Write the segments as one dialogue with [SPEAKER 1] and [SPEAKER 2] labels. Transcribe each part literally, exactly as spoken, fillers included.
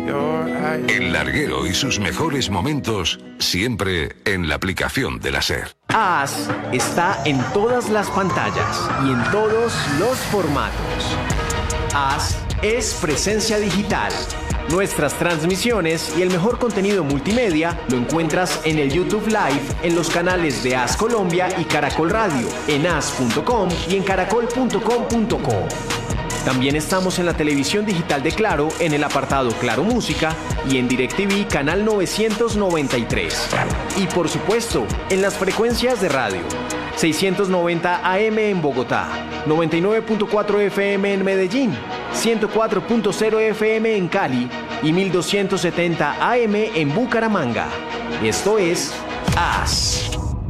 [SPEAKER 1] El larguero y sus mejores momentos siempre en la aplicación de la SER.
[SPEAKER 2] As está en todas las pantallas y en todos los formatos. As es presencia digital. Nuestras transmisiones y el mejor contenido multimedia lo encuentras en el YouTube Live, en los canales de As Colombia y Caracol Radio, en as punto com y en caracol punto com punto co. También estamos en la televisión digital de Claro, en el apartado Claro Música y en DirecTV canal novecientos noventa y tres. Y por supuesto, en las frecuencias de radio. seiscientos noventa A M en Bogotá, noventa y nueve punto cuatro F M en Medellín, ciento cuatro punto cero F M en Cali y mil doscientos setenta A M en Bucaramanga. Esto es As.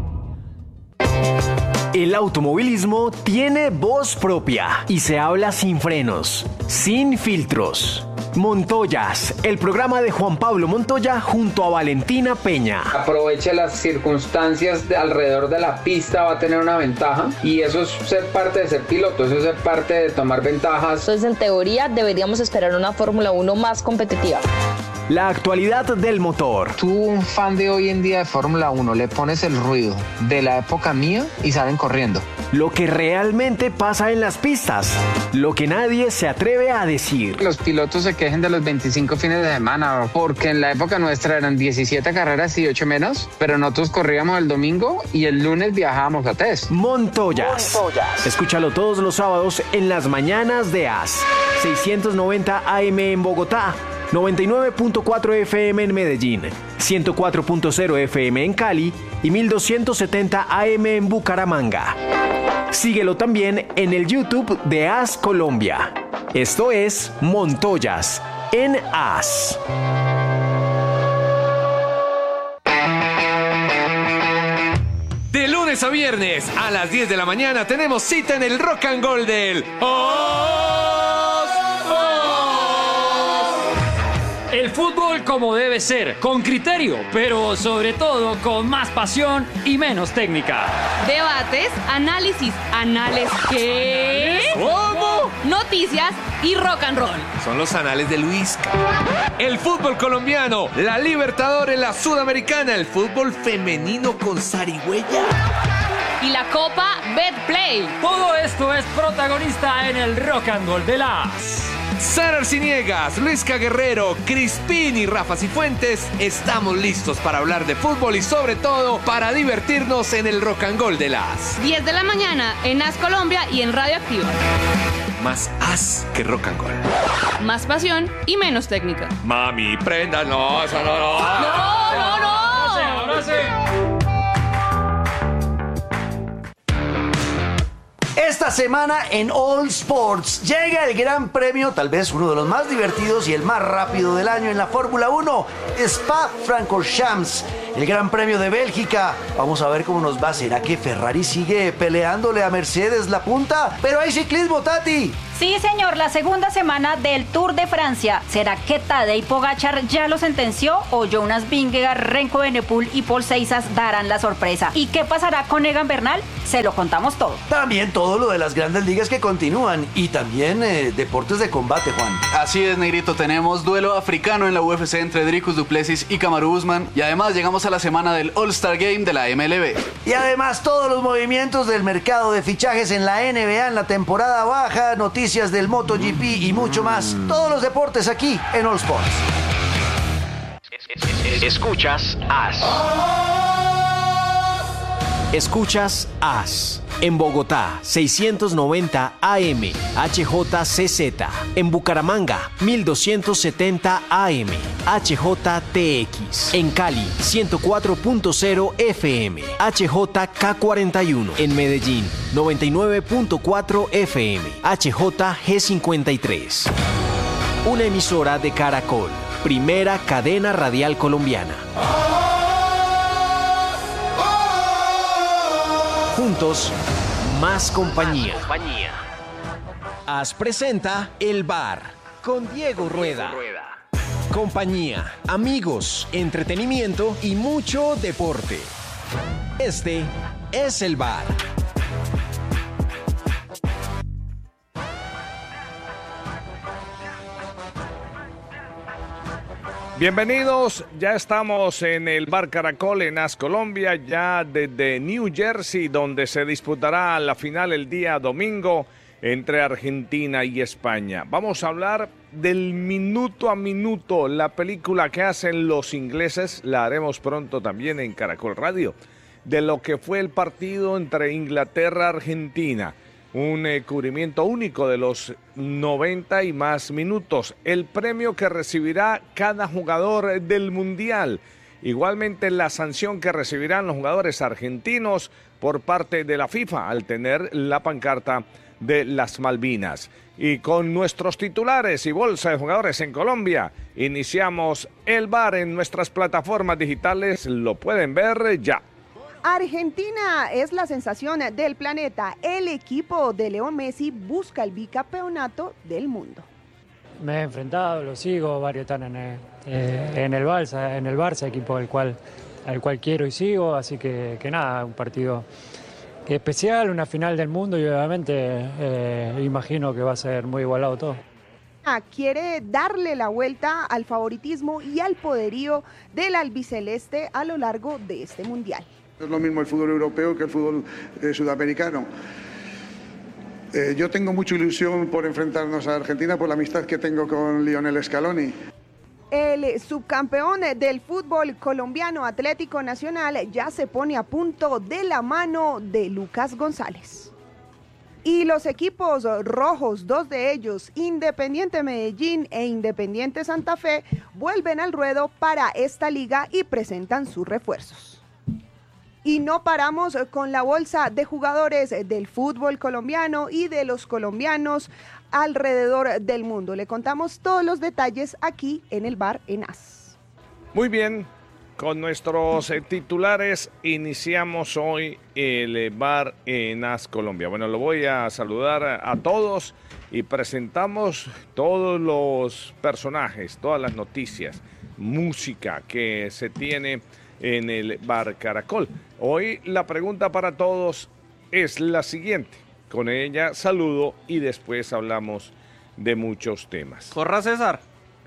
[SPEAKER 2] El automovilismo tiene voz propia y se habla sin frenos, sin filtros. Montoyas, el programa de Juan Pablo Montoya junto a Valentina Peña.
[SPEAKER 3] Aproveche las circunstancias de alrededor de la pista, va a tener una ventaja y eso es ser parte de ser piloto, eso es ser parte de tomar ventajas.
[SPEAKER 4] Entonces, en teoría, deberíamos esperar una Fórmula uno más competitiva.
[SPEAKER 2] La actualidad del motor.
[SPEAKER 3] Tú, un fan de hoy en día de Fórmula uno, le pones el ruido de la época mía y salen corriendo.
[SPEAKER 2] Lo que realmente pasa en las pistas, lo que nadie se atreve a decir.
[SPEAKER 3] Los pilotos se quejen de los veinticinco fines de semana, porque en la época nuestra eran diecisiete carreras y ocho menos, pero nosotros corríamos el domingo y el lunes viajábamos a test.
[SPEAKER 2] Montoyas. Montoyas. Escúchalo todos los sábados en las mañanas de As. seiscientos noventa A M en Bogotá, noventa y nueve punto cuatro F M en Medellín, ciento cuatro punto cero F M en Cali y mil doscientos setenta A M en Bucaramanga. Síguelo también en el YouTube de As Colombia. Esto es Montoyas en As.
[SPEAKER 5] De lunes a viernes a las diez de la mañana tenemos cita en el Rock and Roll del Os, Os.
[SPEAKER 6] El fútbol como debe ser, con criterio, pero sobre todo con más pasión y menos técnica.
[SPEAKER 7] Debates, análisis, anales, ¿qué?
[SPEAKER 5] ¿Cómo?
[SPEAKER 7] Noticias y rock and roll.
[SPEAKER 5] Son los anales de Luis. El fútbol colombiano, la Libertadores, la Sudamericana, el fútbol femenino con zarigüeya.
[SPEAKER 7] Y la Copa Betplay.
[SPEAKER 6] Todo esto es protagonista en el Rock and Roll de las...
[SPEAKER 5] Sara Arciniegas, Luisca Guerrero, Crispín y Rafa Cifuentes estamos listos para hablar de fútbol y sobre todo para divertirnos en el Rock and Roll de las
[SPEAKER 7] diez de la mañana en As Colombia y en Radio Activa.
[SPEAKER 5] Más as que rock and roll.
[SPEAKER 7] Más pasión y menos técnica.
[SPEAKER 5] Mami, prenda, no, eso no, no.
[SPEAKER 7] No, no, no.
[SPEAKER 6] Ahora sí, ahora sí.
[SPEAKER 8] Esta semana en All Sports llega el gran premio, tal vez uno de los más divertidos y el más rápido del año en la Fórmula uno, Spa-Francorchamps, el gran premio de Bélgica. Vamos a ver cómo nos va. ¿Será que Ferrari sigue peleándole a Mercedes la punta? Pero hay ciclismo, Tati.
[SPEAKER 9] Sí, señor, la segunda semana del Tour de Francia. ¿Será que Tadej Pogačar ya lo sentenció o Jonas Vingegaard, Renko Evenepoel y Paul Ceizas darán la sorpresa? ¿Y qué pasará con Egan Bernal? Se lo contamos todo.
[SPEAKER 8] También todo lo de las grandes ligas que continúan y también eh, deportes de combate, Juan.
[SPEAKER 10] Así es, Negrito, tenemos duelo africano en la U F C entre Dricus du Plessis y Kamaru Usman y además llegamos a la semana del All-Star Game de la M L B.
[SPEAKER 8] Y además todos los movimientos del mercado de fichajes en la N B A en la temporada baja, noticias del MotoGP y mucho más. Todos los deportes aquí en All Sports.
[SPEAKER 2] Escuchas As. Escuchas As. En Bogotá, seiscientos noventa A M, H J C Z. En Bucaramanga, mil doscientos setenta A M, H J T X. En Cali, ciento cuatro punto cero F M, H J K cuarenta y uno. En Medellín, noventa y nueve punto cuatro F M, H J G cincuenta y tres. Una emisora de Caracol, primera cadena radial colombiana. Juntos, más compañía. As presenta El Bar con Diego Rueda. Compañía, amigos, entretenimiento y mucho deporte. Este es El Bar.
[SPEAKER 11] Bienvenidos, ya estamos en el Bar Caracol en As Colombia, ya desde New Jersey, donde se disputará la final el día domingo entre Argentina y España. Vamos a hablar del minuto a minuto, la película que hacen los ingleses, la haremos pronto también en Caracol Radio, de lo que fue el partido entre Inglaterra-Argentina. Un eh, cubrimiento único de los noventa y más minutos. El premio que recibirá cada jugador del Mundial. Igualmente la sanción que recibirán los jugadores argentinos por parte de la FIFA al tener la pancarta de las Malvinas. Y con nuestros titulares y bolsa de jugadores en Colombia, iniciamos el bar en nuestras plataformas digitales. Lo pueden ver ya.
[SPEAKER 12] Argentina es la sensación del planeta. El equipo de Leo Messi busca el bicampeonato del mundo.
[SPEAKER 13] Me he enfrentado, lo sigo, varios están en el, eh, en el Barça, en el Barça, equipo al cual, al cual quiero y sigo, así que, que nada, un partido especial, una final del mundo y obviamente eh, imagino que va a ser muy igualado todo.
[SPEAKER 12] Quiere darle la vuelta al favoritismo y al poderío del albiceleste a lo largo de este mundial.
[SPEAKER 14] Es lo mismo el fútbol europeo que el fútbol eh, sudamericano. Eh, yo tengo mucha ilusión por enfrentarnos a Argentina por la amistad que tengo con Lionel Scaloni.
[SPEAKER 12] El subcampeón del fútbol colombiano Atlético Nacional ya se pone a punto de la mano de Lucas González. Y los equipos rojos, dos de ellos, Independiente Medellín e Independiente Santa Fe, vuelven al ruedo para esta liga y presentan sus refuerzos. Y no paramos con la bolsa de jugadores del fútbol colombiano y de los colombianos alrededor del mundo. Le contamos todos los detalles aquí en el bar en As.
[SPEAKER 11] Muy bien, con nuestros eh, titulares iniciamos hoy el eh, bar en As Colombia. Bueno, lo voy a saludar a, a todos y presentamos todos los personajes, todas las noticias, música que se tiene en el Bar Caracol. Hoy la pregunta para todos es la siguiente. Con ella saludo y después hablamos de muchos temas.
[SPEAKER 5] Corra César.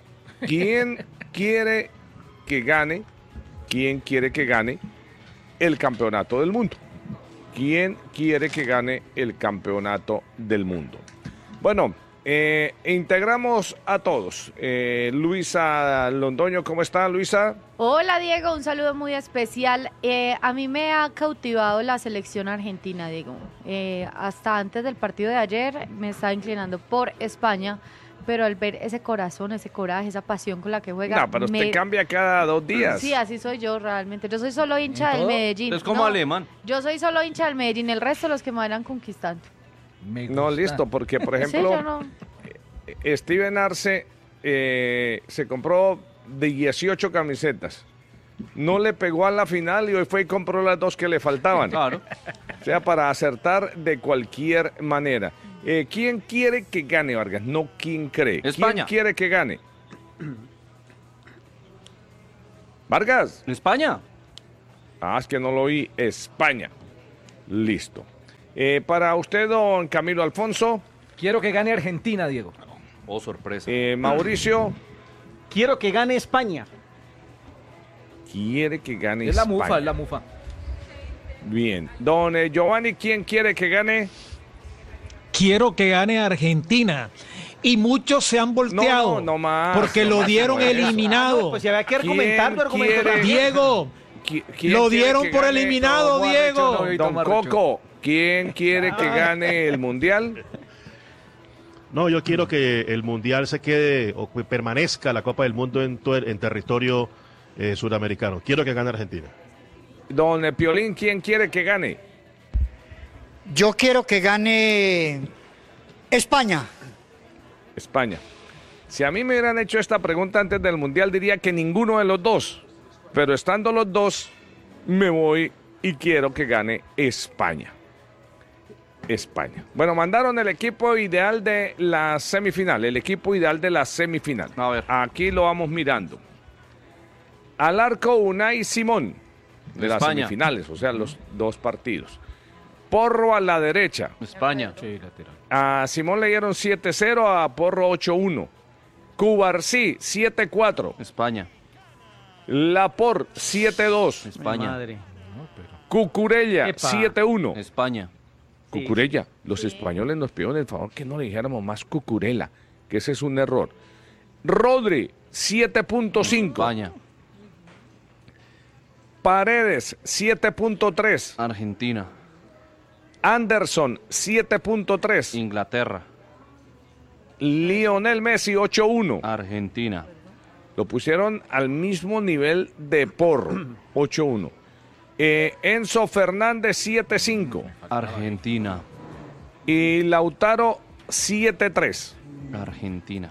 [SPEAKER 11] ¿Quién quiere que gane? ¿Quién quiere que gane el campeonato del mundo? ¿Quién quiere que gane el campeonato del mundo? Bueno, eh, integramos a todos. Eh, Luisa Londoño, ¿cómo está, Luisa?
[SPEAKER 15] Hola, Diego, un saludo muy especial. Eh, a mí me ha cautivado la selección argentina, Diego. Eh, hasta antes del partido de ayer me estaba inclinando por España, pero al ver ese corazón, ese coraje, esa pasión con la que juega...
[SPEAKER 11] No, pero usted
[SPEAKER 15] me...
[SPEAKER 11] cambia cada dos días.
[SPEAKER 15] Sí, así soy yo realmente. Yo soy solo hincha del Medellín.
[SPEAKER 5] Es como
[SPEAKER 15] no,
[SPEAKER 5] alemán.
[SPEAKER 15] Yo soy solo hincha del Medellín, el resto los que me vayan conquistando.
[SPEAKER 11] No, listo, porque por ejemplo,
[SPEAKER 15] sí, yo no.
[SPEAKER 11] Steven Arce eh, se compró de dieciocho camisetas. No le pegó a la final y hoy fue y compró las dos que le faltaban.
[SPEAKER 5] Claro.
[SPEAKER 11] O sea, para acertar de cualquier manera. Eh, ¿Quién quiere que gane, Vargas? No, ¿quién cree?
[SPEAKER 5] España.
[SPEAKER 11] ¿Quién quiere que gane? Vargas.
[SPEAKER 5] España.
[SPEAKER 11] Ah, es que no lo oí. España. Listo. Eh, para usted, don Camilo Alfonso.
[SPEAKER 16] Quiero que gane Argentina, Diego.
[SPEAKER 5] Oh, sorpresa.
[SPEAKER 11] Eh, Mauricio.
[SPEAKER 16] Quiero que gane España.
[SPEAKER 11] Quiere que gane
[SPEAKER 16] Es la
[SPEAKER 11] España.
[SPEAKER 16] mufa, es la mufa.
[SPEAKER 11] Bien. Don eh, Giovanni, ¿quién quiere que gane?
[SPEAKER 17] Quiero que gane Argentina. Y muchos se han volteado.
[SPEAKER 11] No, no, no más.
[SPEAKER 17] Porque
[SPEAKER 11] no
[SPEAKER 17] lo
[SPEAKER 11] más,
[SPEAKER 17] dieron
[SPEAKER 11] no es.
[SPEAKER 17] eliminado.
[SPEAKER 16] Ah, no, pues si había que argumentar, tu argumento
[SPEAKER 11] quiere-
[SPEAKER 17] Diego,
[SPEAKER 11] ¿Quién
[SPEAKER 17] lo
[SPEAKER 11] quiere
[SPEAKER 17] dieron
[SPEAKER 11] que
[SPEAKER 17] por
[SPEAKER 11] gane?
[SPEAKER 17] eliminado,
[SPEAKER 16] No,
[SPEAKER 17] Diego.
[SPEAKER 16] Marrecho, no,
[SPEAKER 11] Don
[SPEAKER 16] Marrecho.
[SPEAKER 11] Coco, ¿quién quiere que gane el Mundial?
[SPEAKER 18] No, yo quiero que el Mundial se quede o que permanezca la Copa del Mundo en, to- en territorio eh, suramericano. Quiero que gane Argentina.
[SPEAKER 11] Don eh, Piolín, ¿quién quiere que gane?
[SPEAKER 19] Yo quiero que gane España.
[SPEAKER 11] España. Si a mí me hubieran hecho esta pregunta antes del Mundial, diría que ninguno de los dos. Pero estando los dos, me voy y quiero que gane España. España. Bueno, mandaron el equipo ideal de la semifinal. El equipo ideal de la semifinal.
[SPEAKER 5] A ver.
[SPEAKER 11] Aquí lo vamos mirando. Al arco Unai Simón, de las
[SPEAKER 5] España.
[SPEAKER 11] semifinales, o sea, los dos partidos. Porro a la derecha.
[SPEAKER 5] España.
[SPEAKER 16] Sí, lateral.
[SPEAKER 11] A Simón le dieron siete cero, a Porro ocho uno. Cubarsí, siete cuatro.
[SPEAKER 5] España.
[SPEAKER 11] Lapor, siete dos.
[SPEAKER 20] España.
[SPEAKER 16] Madre.
[SPEAKER 11] Cucurella,
[SPEAKER 16] Epa.
[SPEAKER 11] siete uno.
[SPEAKER 20] España.
[SPEAKER 11] Cucurella, los españoles nos pidieron el favor que no le dijéramos más Cucurella, que ese es un error. Rodri, siete punto cinco.
[SPEAKER 20] España.
[SPEAKER 11] Paredes, siete punto tres.
[SPEAKER 20] Argentina.
[SPEAKER 11] Anderson, siete punto tres.
[SPEAKER 20] Inglaterra.
[SPEAKER 11] Lionel Messi, ocho uno.
[SPEAKER 20] Argentina.
[SPEAKER 11] Lo pusieron al mismo nivel de Porro, ocho uno. Eh, Enzo Fernández, siete cinco.
[SPEAKER 20] Argentina.
[SPEAKER 11] Y Lautaro, siete tres.
[SPEAKER 20] Argentina.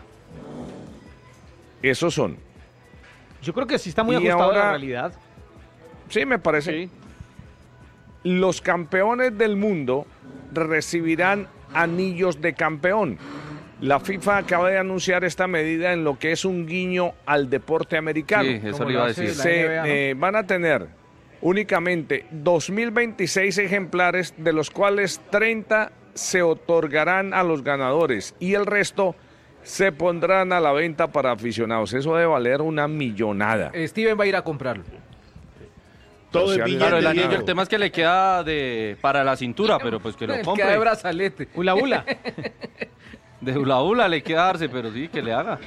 [SPEAKER 11] Esos son.
[SPEAKER 16] Yo creo que sí está muy
[SPEAKER 11] Y
[SPEAKER 16] ajustado a
[SPEAKER 11] ahora-
[SPEAKER 16] la realidad.
[SPEAKER 11] Sí, me parece. Los campeones del mundo recibirán anillos de campeón. La FIFA acaba de anunciar esta medida en lo que es un guiño al deporte americano.
[SPEAKER 20] Sí, eso le iba a decir.
[SPEAKER 11] Se, eh, van a tener únicamente dos mil veintiséis ejemplares, de los cuales treinta se otorgarán a los ganadores y el resto se pondrán a la venta para aficionados. Eso debe valer una millonada.
[SPEAKER 21] Steven va a ir a comprarlo.
[SPEAKER 18] Todo
[SPEAKER 11] el
[SPEAKER 20] Claro,
[SPEAKER 11] billete,
[SPEAKER 20] el anillo,
[SPEAKER 11] Diego.
[SPEAKER 20] el tema es que le queda de para la cintura, pero pues que lo
[SPEAKER 21] El
[SPEAKER 20] compre.
[SPEAKER 21] queda de brazalete.
[SPEAKER 16] Ula ula.
[SPEAKER 20] De hula hula le queda darse, pero sí, que le haga.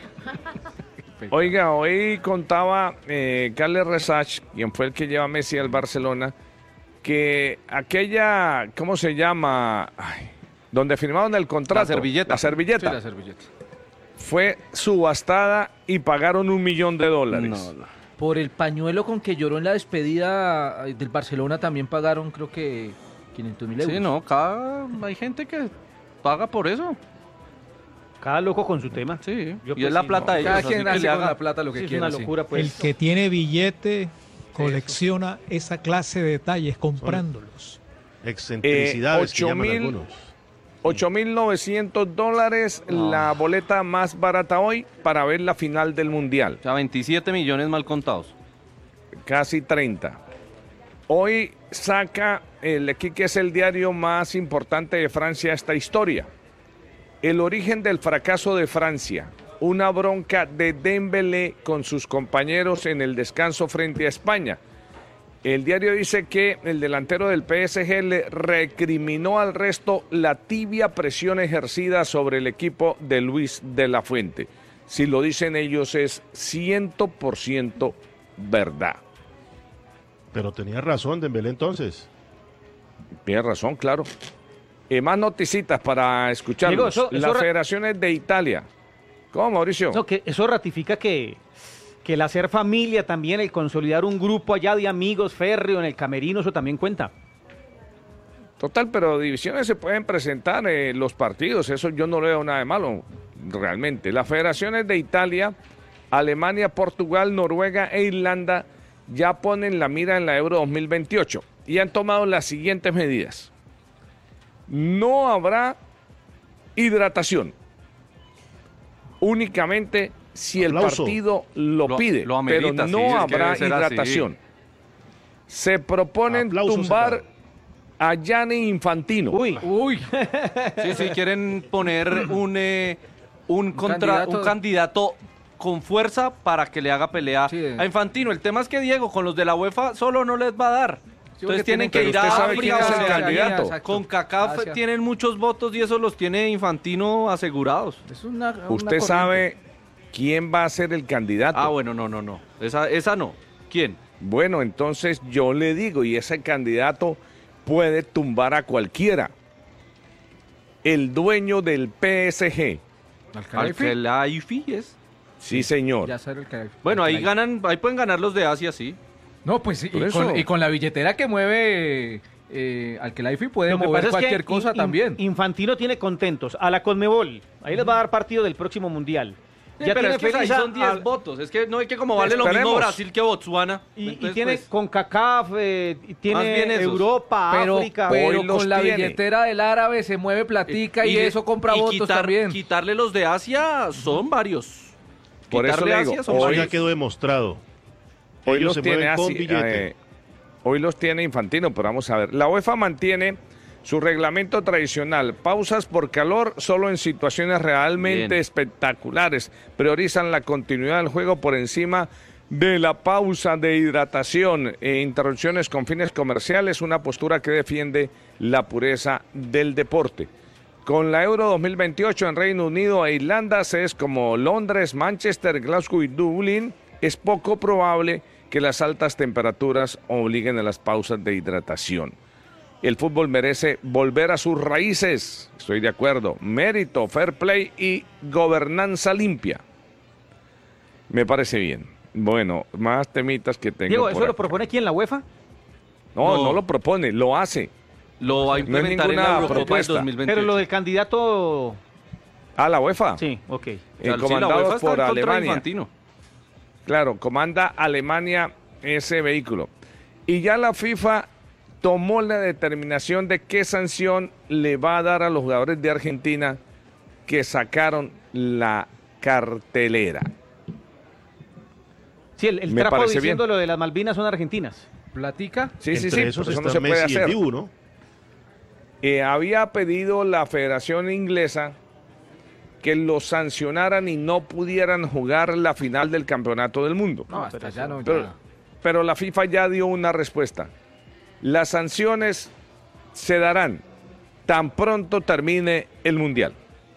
[SPEAKER 11] Oiga, hoy contaba eh, Carles Resach, quien fue el que lleva a Messi al Barcelona, que aquella, ¿cómo se llama? Ay, donde firmaron el contrato.
[SPEAKER 20] La servilleta.
[SPEAKER 11] La servilleta.
[SPEAKER 21] Sí, la servilleta.
[SPEAKER 11] Fue subastada y pagaron un millón de dólares.
[SPEAKER 21] Por el pañuelo con que lloró en la despedida del Barcelona también pagaron, creo que quinientos mil euros.
[SPEAKER 20] Sí, no, cada hay gente que paga por eso.
[SPEAKER 16] Cada loco con su tema.
[SPEAKER 20] Sí,
[SPEAKER 16] Yo,
[SPEAKER 20] y es la plata de ellos.
[SPEAKER 21] Cada
[SPEAKER 20] así
[SPEAKER 21] quien
[SPEAKER 20] que
[SPEAKER 21] hace
[SPEAKER 20] le
[SPEAKER 21] con
[SPEAKER 20] haga.
[SPEAKER 21] la plata lo que
[SPEAKER 16] Sí, es
[SPEAKER 21] quiera.
[SPEAKER 16] una
[SPEAKER 21] sí.
[SPEAKER 16] locura, pues.
[SPEAKER 17] El que tiene billete colecciona esa clase de detalles comprándolos.
[SPEAKER 18] Excentricidades que
[SPEAKER 11] ocho
[SPEAKER 18] llaman
[SPEAKER 11] mil
[SPEAKER 18] algunos.
[SPEAKER 11] ocho mil novecientos dólares la boleta más barata hoy para ver la final del Mundial.
[SPEAKER 20] O sea, veintisiete millones mal contados.
[SPEAKER 11] Casi treinta. Hoy saca el Equipo, que es el diario más importante de Francia, esta historia. El origen del fracaso de Francia. Una bronca de Dembélé con sus compañeros en el descanso frente a España. El diario dice que el delantero del P S G le recriminó al resto la tibia presión ejercida sobre el equipo de Luis de la Fuente. Si lo dicen ellos es cien por ciento verdad.
[SPEAKER 18] Pero tenía razón Dembélé entonces.
[SPEAKER 11] Tiene razón, claro. Eh, más noticitas para escucharlos.
[SPEAKER 16] Diego, eso- eso
[SPEAKER 11] Las
[SPEAKER 16] ra-
[SPEAKER 11] federaciones de Italia. ¿Cómo, Mauricio?
[SPEAKER 16] No, que eso ratifica que, que el hacer familia también, el consolidar un grupo allá de amigos férreo en el camerino, eso también cuenta.
[SPEAKER 11] Total, pero divisiones se pueden presentar eh, los partidos, eso yo no le veo nada de malo, realmente. Las federaciones de Italia, Alemania, Portugal, Noruega e Irlanda ya ponen la mira en la Euro dos mil veintiocho y han tomado las siguientes medidas. No habrá hidratación, únicamente si el
[SPEAKER 20] Aplauso.
[SPEAKER 11] partido lo,
[SPEAKER 20] Lo-
[SPEAKER 11] pide,
[SPEAKER 20] lo amerita,
[SPEAKER 11] pero no
[SPEAKER 20] sí, es que
[SPEAKER 11] habrá
[SPEAKER 20] debe ser así.
[SPEAKER 11] hidratación. Se proponen
[SPEAKER 18] Aplausos,
[SPEAKER 11] tumbar
[SPEAKER 18] Gerardo.
[SPEAKER 11] a Gianni Infantino.
[SPEAKER 16] Uy,
[SPEAKER 21] Uy.
[SPEAKER 20] Sí, sí, quieren poner un, eh, un, contra,
[SPEAKER 21] candidato.
[SPEAKER 20] un candidato con fuerza para que le haga pelea
[SPEAKER 21] Sí.
[SPEAKER 20] a Infantino. El tema es que Diego, con los de la UEFA, solo no les va a dar. Entonces
[SPEAKER 21] porque
[SPEAKER 20] tienen
[SPEAKER 21] tienen
[SPEAKER 20] que
[SPEAKER 11] que-
[SPEAKER 20] ir
[SPEAKER 11] Pero
[SPEAKER 20] a
[SPEAKER 11] usted sabe
[SPEAKER 20] África.
[SPEAKER 11] quién es el
[SPEAKER 20] Oceanía.
[SPEAKER 11] candidato.
[SPEAKER 21] Exacto.
[SPEAKER 20] Con CACAF
[SPEAKER 21] Asia.
[SPEAKER 20] tienen muchos votos y esos los tiene Infantino asegurados.
[SPEAKER 21] Es una, una
[SPEAKER 11] ¿Usted
[SPEAKER 21] corriente.
[SPEAKER 11] sabe quién va a ser el candidato?
[SPEAKER 20] Ah, bueno, no, no, no. Esa, esa no. ¿Quién?
[SPEAKER 11] Bueno, entonces yo le digo, y ese candidato puede tumbar a cualquiera. El dueño del P S G.
[SPEAKER 20] Al-Khelaifi es.
[SPEAKER 11] Sí, señor.
[SPEAKER 21] Ya sabe el que-
[SPEAKER 20] Bueno, ahí
[SPEAKER 21] el-
[SPEAKER 20] ganan, ahí pueden ganar los de Asia, sí.
[SPEAKER 21] No, pues y
[SPEAKER 11] Por eso.
[SPEAKER 21] con, y con la billetera que mueve eh, Al-Khelaifi puede
[SPEAKER 16] lo que
[SPEAKER 21] mover
[SPEAKER 16] pasa es que
[SPEAKER 21] cualquier cosa
[SPEAKER 16] In-
[SPEAKER 21] también.
[SPEAKER 16] Infantino tiene contentos a la Conmebol. Ahí les va a dar partido del próximo Mundial.
[SPEAKER 20] Sí,
[SPEAKER 16] Ya
[SPEAKER 20] pero
[SPEAKER 16] tiene
[SPEAKER 20] es que ahí
[SPEAKER 16] feliz a-
[SPEAKER 20] son diez
[SPEAKER 16] al-
[SPEAKER 20] votos. Es que no hay que como vale lo
[SPEAKER 11] Esperemos.
[SPEAKER 20] mismo Brasil que Botswana.
[SPEAKER 16] Y, y
[SPEAKER 20] Entonces,
[SPEAKER 16] tiene
[SPEAKER 20] pues,
[SPEAKER 16] con CACAF, eh, y
[SPEAKER 20] Más
[SPEAKER 16] tiene
[SPEAKER 20] bien esos.
[SPEAKER 16] Europa,
[SPEAKER 21] pero
[SPEAKER 16] África.
[SPEAKER 21] pero
[SPEAKER 11] Hoy los
[SPEAKER 21] con la
[SPEAKER 11] tiene.
[SPEAKER 21] billetera del árabe se mueve platica y, eso compra
[SPEAKER 20] y
[SPEAKER 21] votos
[SPEAKER 20] quitar-
[SPEAKER 21] también.
[SPEAKER 20] Quitarle los de Asia son varios.
[SPEAKER 11] Por eso
[SPEAKER 20] Quitarle
[SPEAKER 11] le digo,
[SPEAKER 20] Asia son
[SPEAKER 18] Eso
[SPEAKER 11] hoy-
[SPEAKER 18] ya quedó demostrado.
[SPEAKER 11] Hoy
[SPEAKER 18] Ellos
[SPEAKER 11] los
[SPEAKER 18] se
[SPEAKER 11] tiene
[SPEAKER 18] mueven con
[SPEAKER 11] así,
[SPEAKER 18] billete.
[SPEAKER 11] eh, hoy los tiene Infantino, pero vamos a ver. La UEFA mantiene su reglamento tradicional. Pausas por calor solo en situaciones realmente
[SPEAKER 20] Bien.
[SPEAKER 11] espectaculares. Priorizan la continuidad del juego por encima de la pausa de hidratación e interrupciones con fines comerciales, una postura que defiende la pureza del deporte. Con la Euro dos mil veintiocho en Reino Unido e Irlanda, sedes como Londres, Manchester, Glasgow y Dublín, es poco probable que las altas temperaturas obliguen a las pausas de hidratación. El fútbol merece volver a sus raíces, estoy de acuerdo, mérito, fair play y gobernanza limpia. Me parece bien. Bueno, más temitas que tengo.
[SPEAKER 16] Diego,
[SPEAKER 11] por
[SPEAKER 16] ¿eso lo
[SPEAKER 11] acá.
[SPEAKER 16] propone quién, la UEFA?
[SPEAKER 11] No, no,
[SPEAKER 20] No.
[SPEAKER 11] lo propone, lo hace.
[SPEAKER 20] Lo va a
[SPEAKER 11] No es
[SPEAKER 20] implementar en la
[SPEAKER 11] ninguna
[SPEAKER 20] Eurocopa del
[SPEAKER 11] propuesta.
[SPEAKER 20] dos mil veintiocho.
[SPEAKER 16] Pero lo del candidato...
[SPEAKER 11] ¿A la UEFA?
[SPEAKER 16] Sí, ok.
[SPEAKER 11] Eh,
[SPEAKER 20] O sea, sí, la
[SPEAKER 11] comandados
[SPEAKER 20] UEFA está
[SPEAKER 11] por
[SPEAKER 20] en contra de
[SPEAKER 11] Alemania.
[SPEAKER 20] Infantino.
[SPEAKER 11] Claro, comanda Alemania ese vehículo. Y ya la FIFA tomó la determinación de qué sanción le va a dar a los jugadores de Argentina que sacaron la cartelera.
[SPEAKER 16] Sí, el, el
[SPEAKER 11] Me
[SPEAKER 16] trapo
[SPEAKER 11] parece
[SPEAKER 16] diciendo
[SPEAKER 11] bien.
[SPEAKER 16] lo de las Malvinas son argentinas.
[SPEAKER 21] ¿Platica?
[SPEAKER 11] Sí, sí,
[SPEAKER 18] Entre
[SPEAKER 11] sí,
[SPEAKER 18] esos
[SPEAKER 11] por eso no
[SPEAKER 18] está
[SPEAKER 11] se puede
[SPEAKER 18] Messi y el
[SPEAKER 11] hacer.
[SPEAKER 18] Dibu, ¿no?
[SPEAKER 11] Eh, había pedido la Federación Inglesa que los sancionaran y no pudieran jugar la final del Campeonato del Mundo.
[SPEAKER 21] No, hasta allá no.
[SPEAKER 11] Pero,
[SPEAKER 21] ya.
[SPEAKER 11] pero la FIFA ya dio una respuesta. Las sanciones se darán tan pronto termine el Mundial.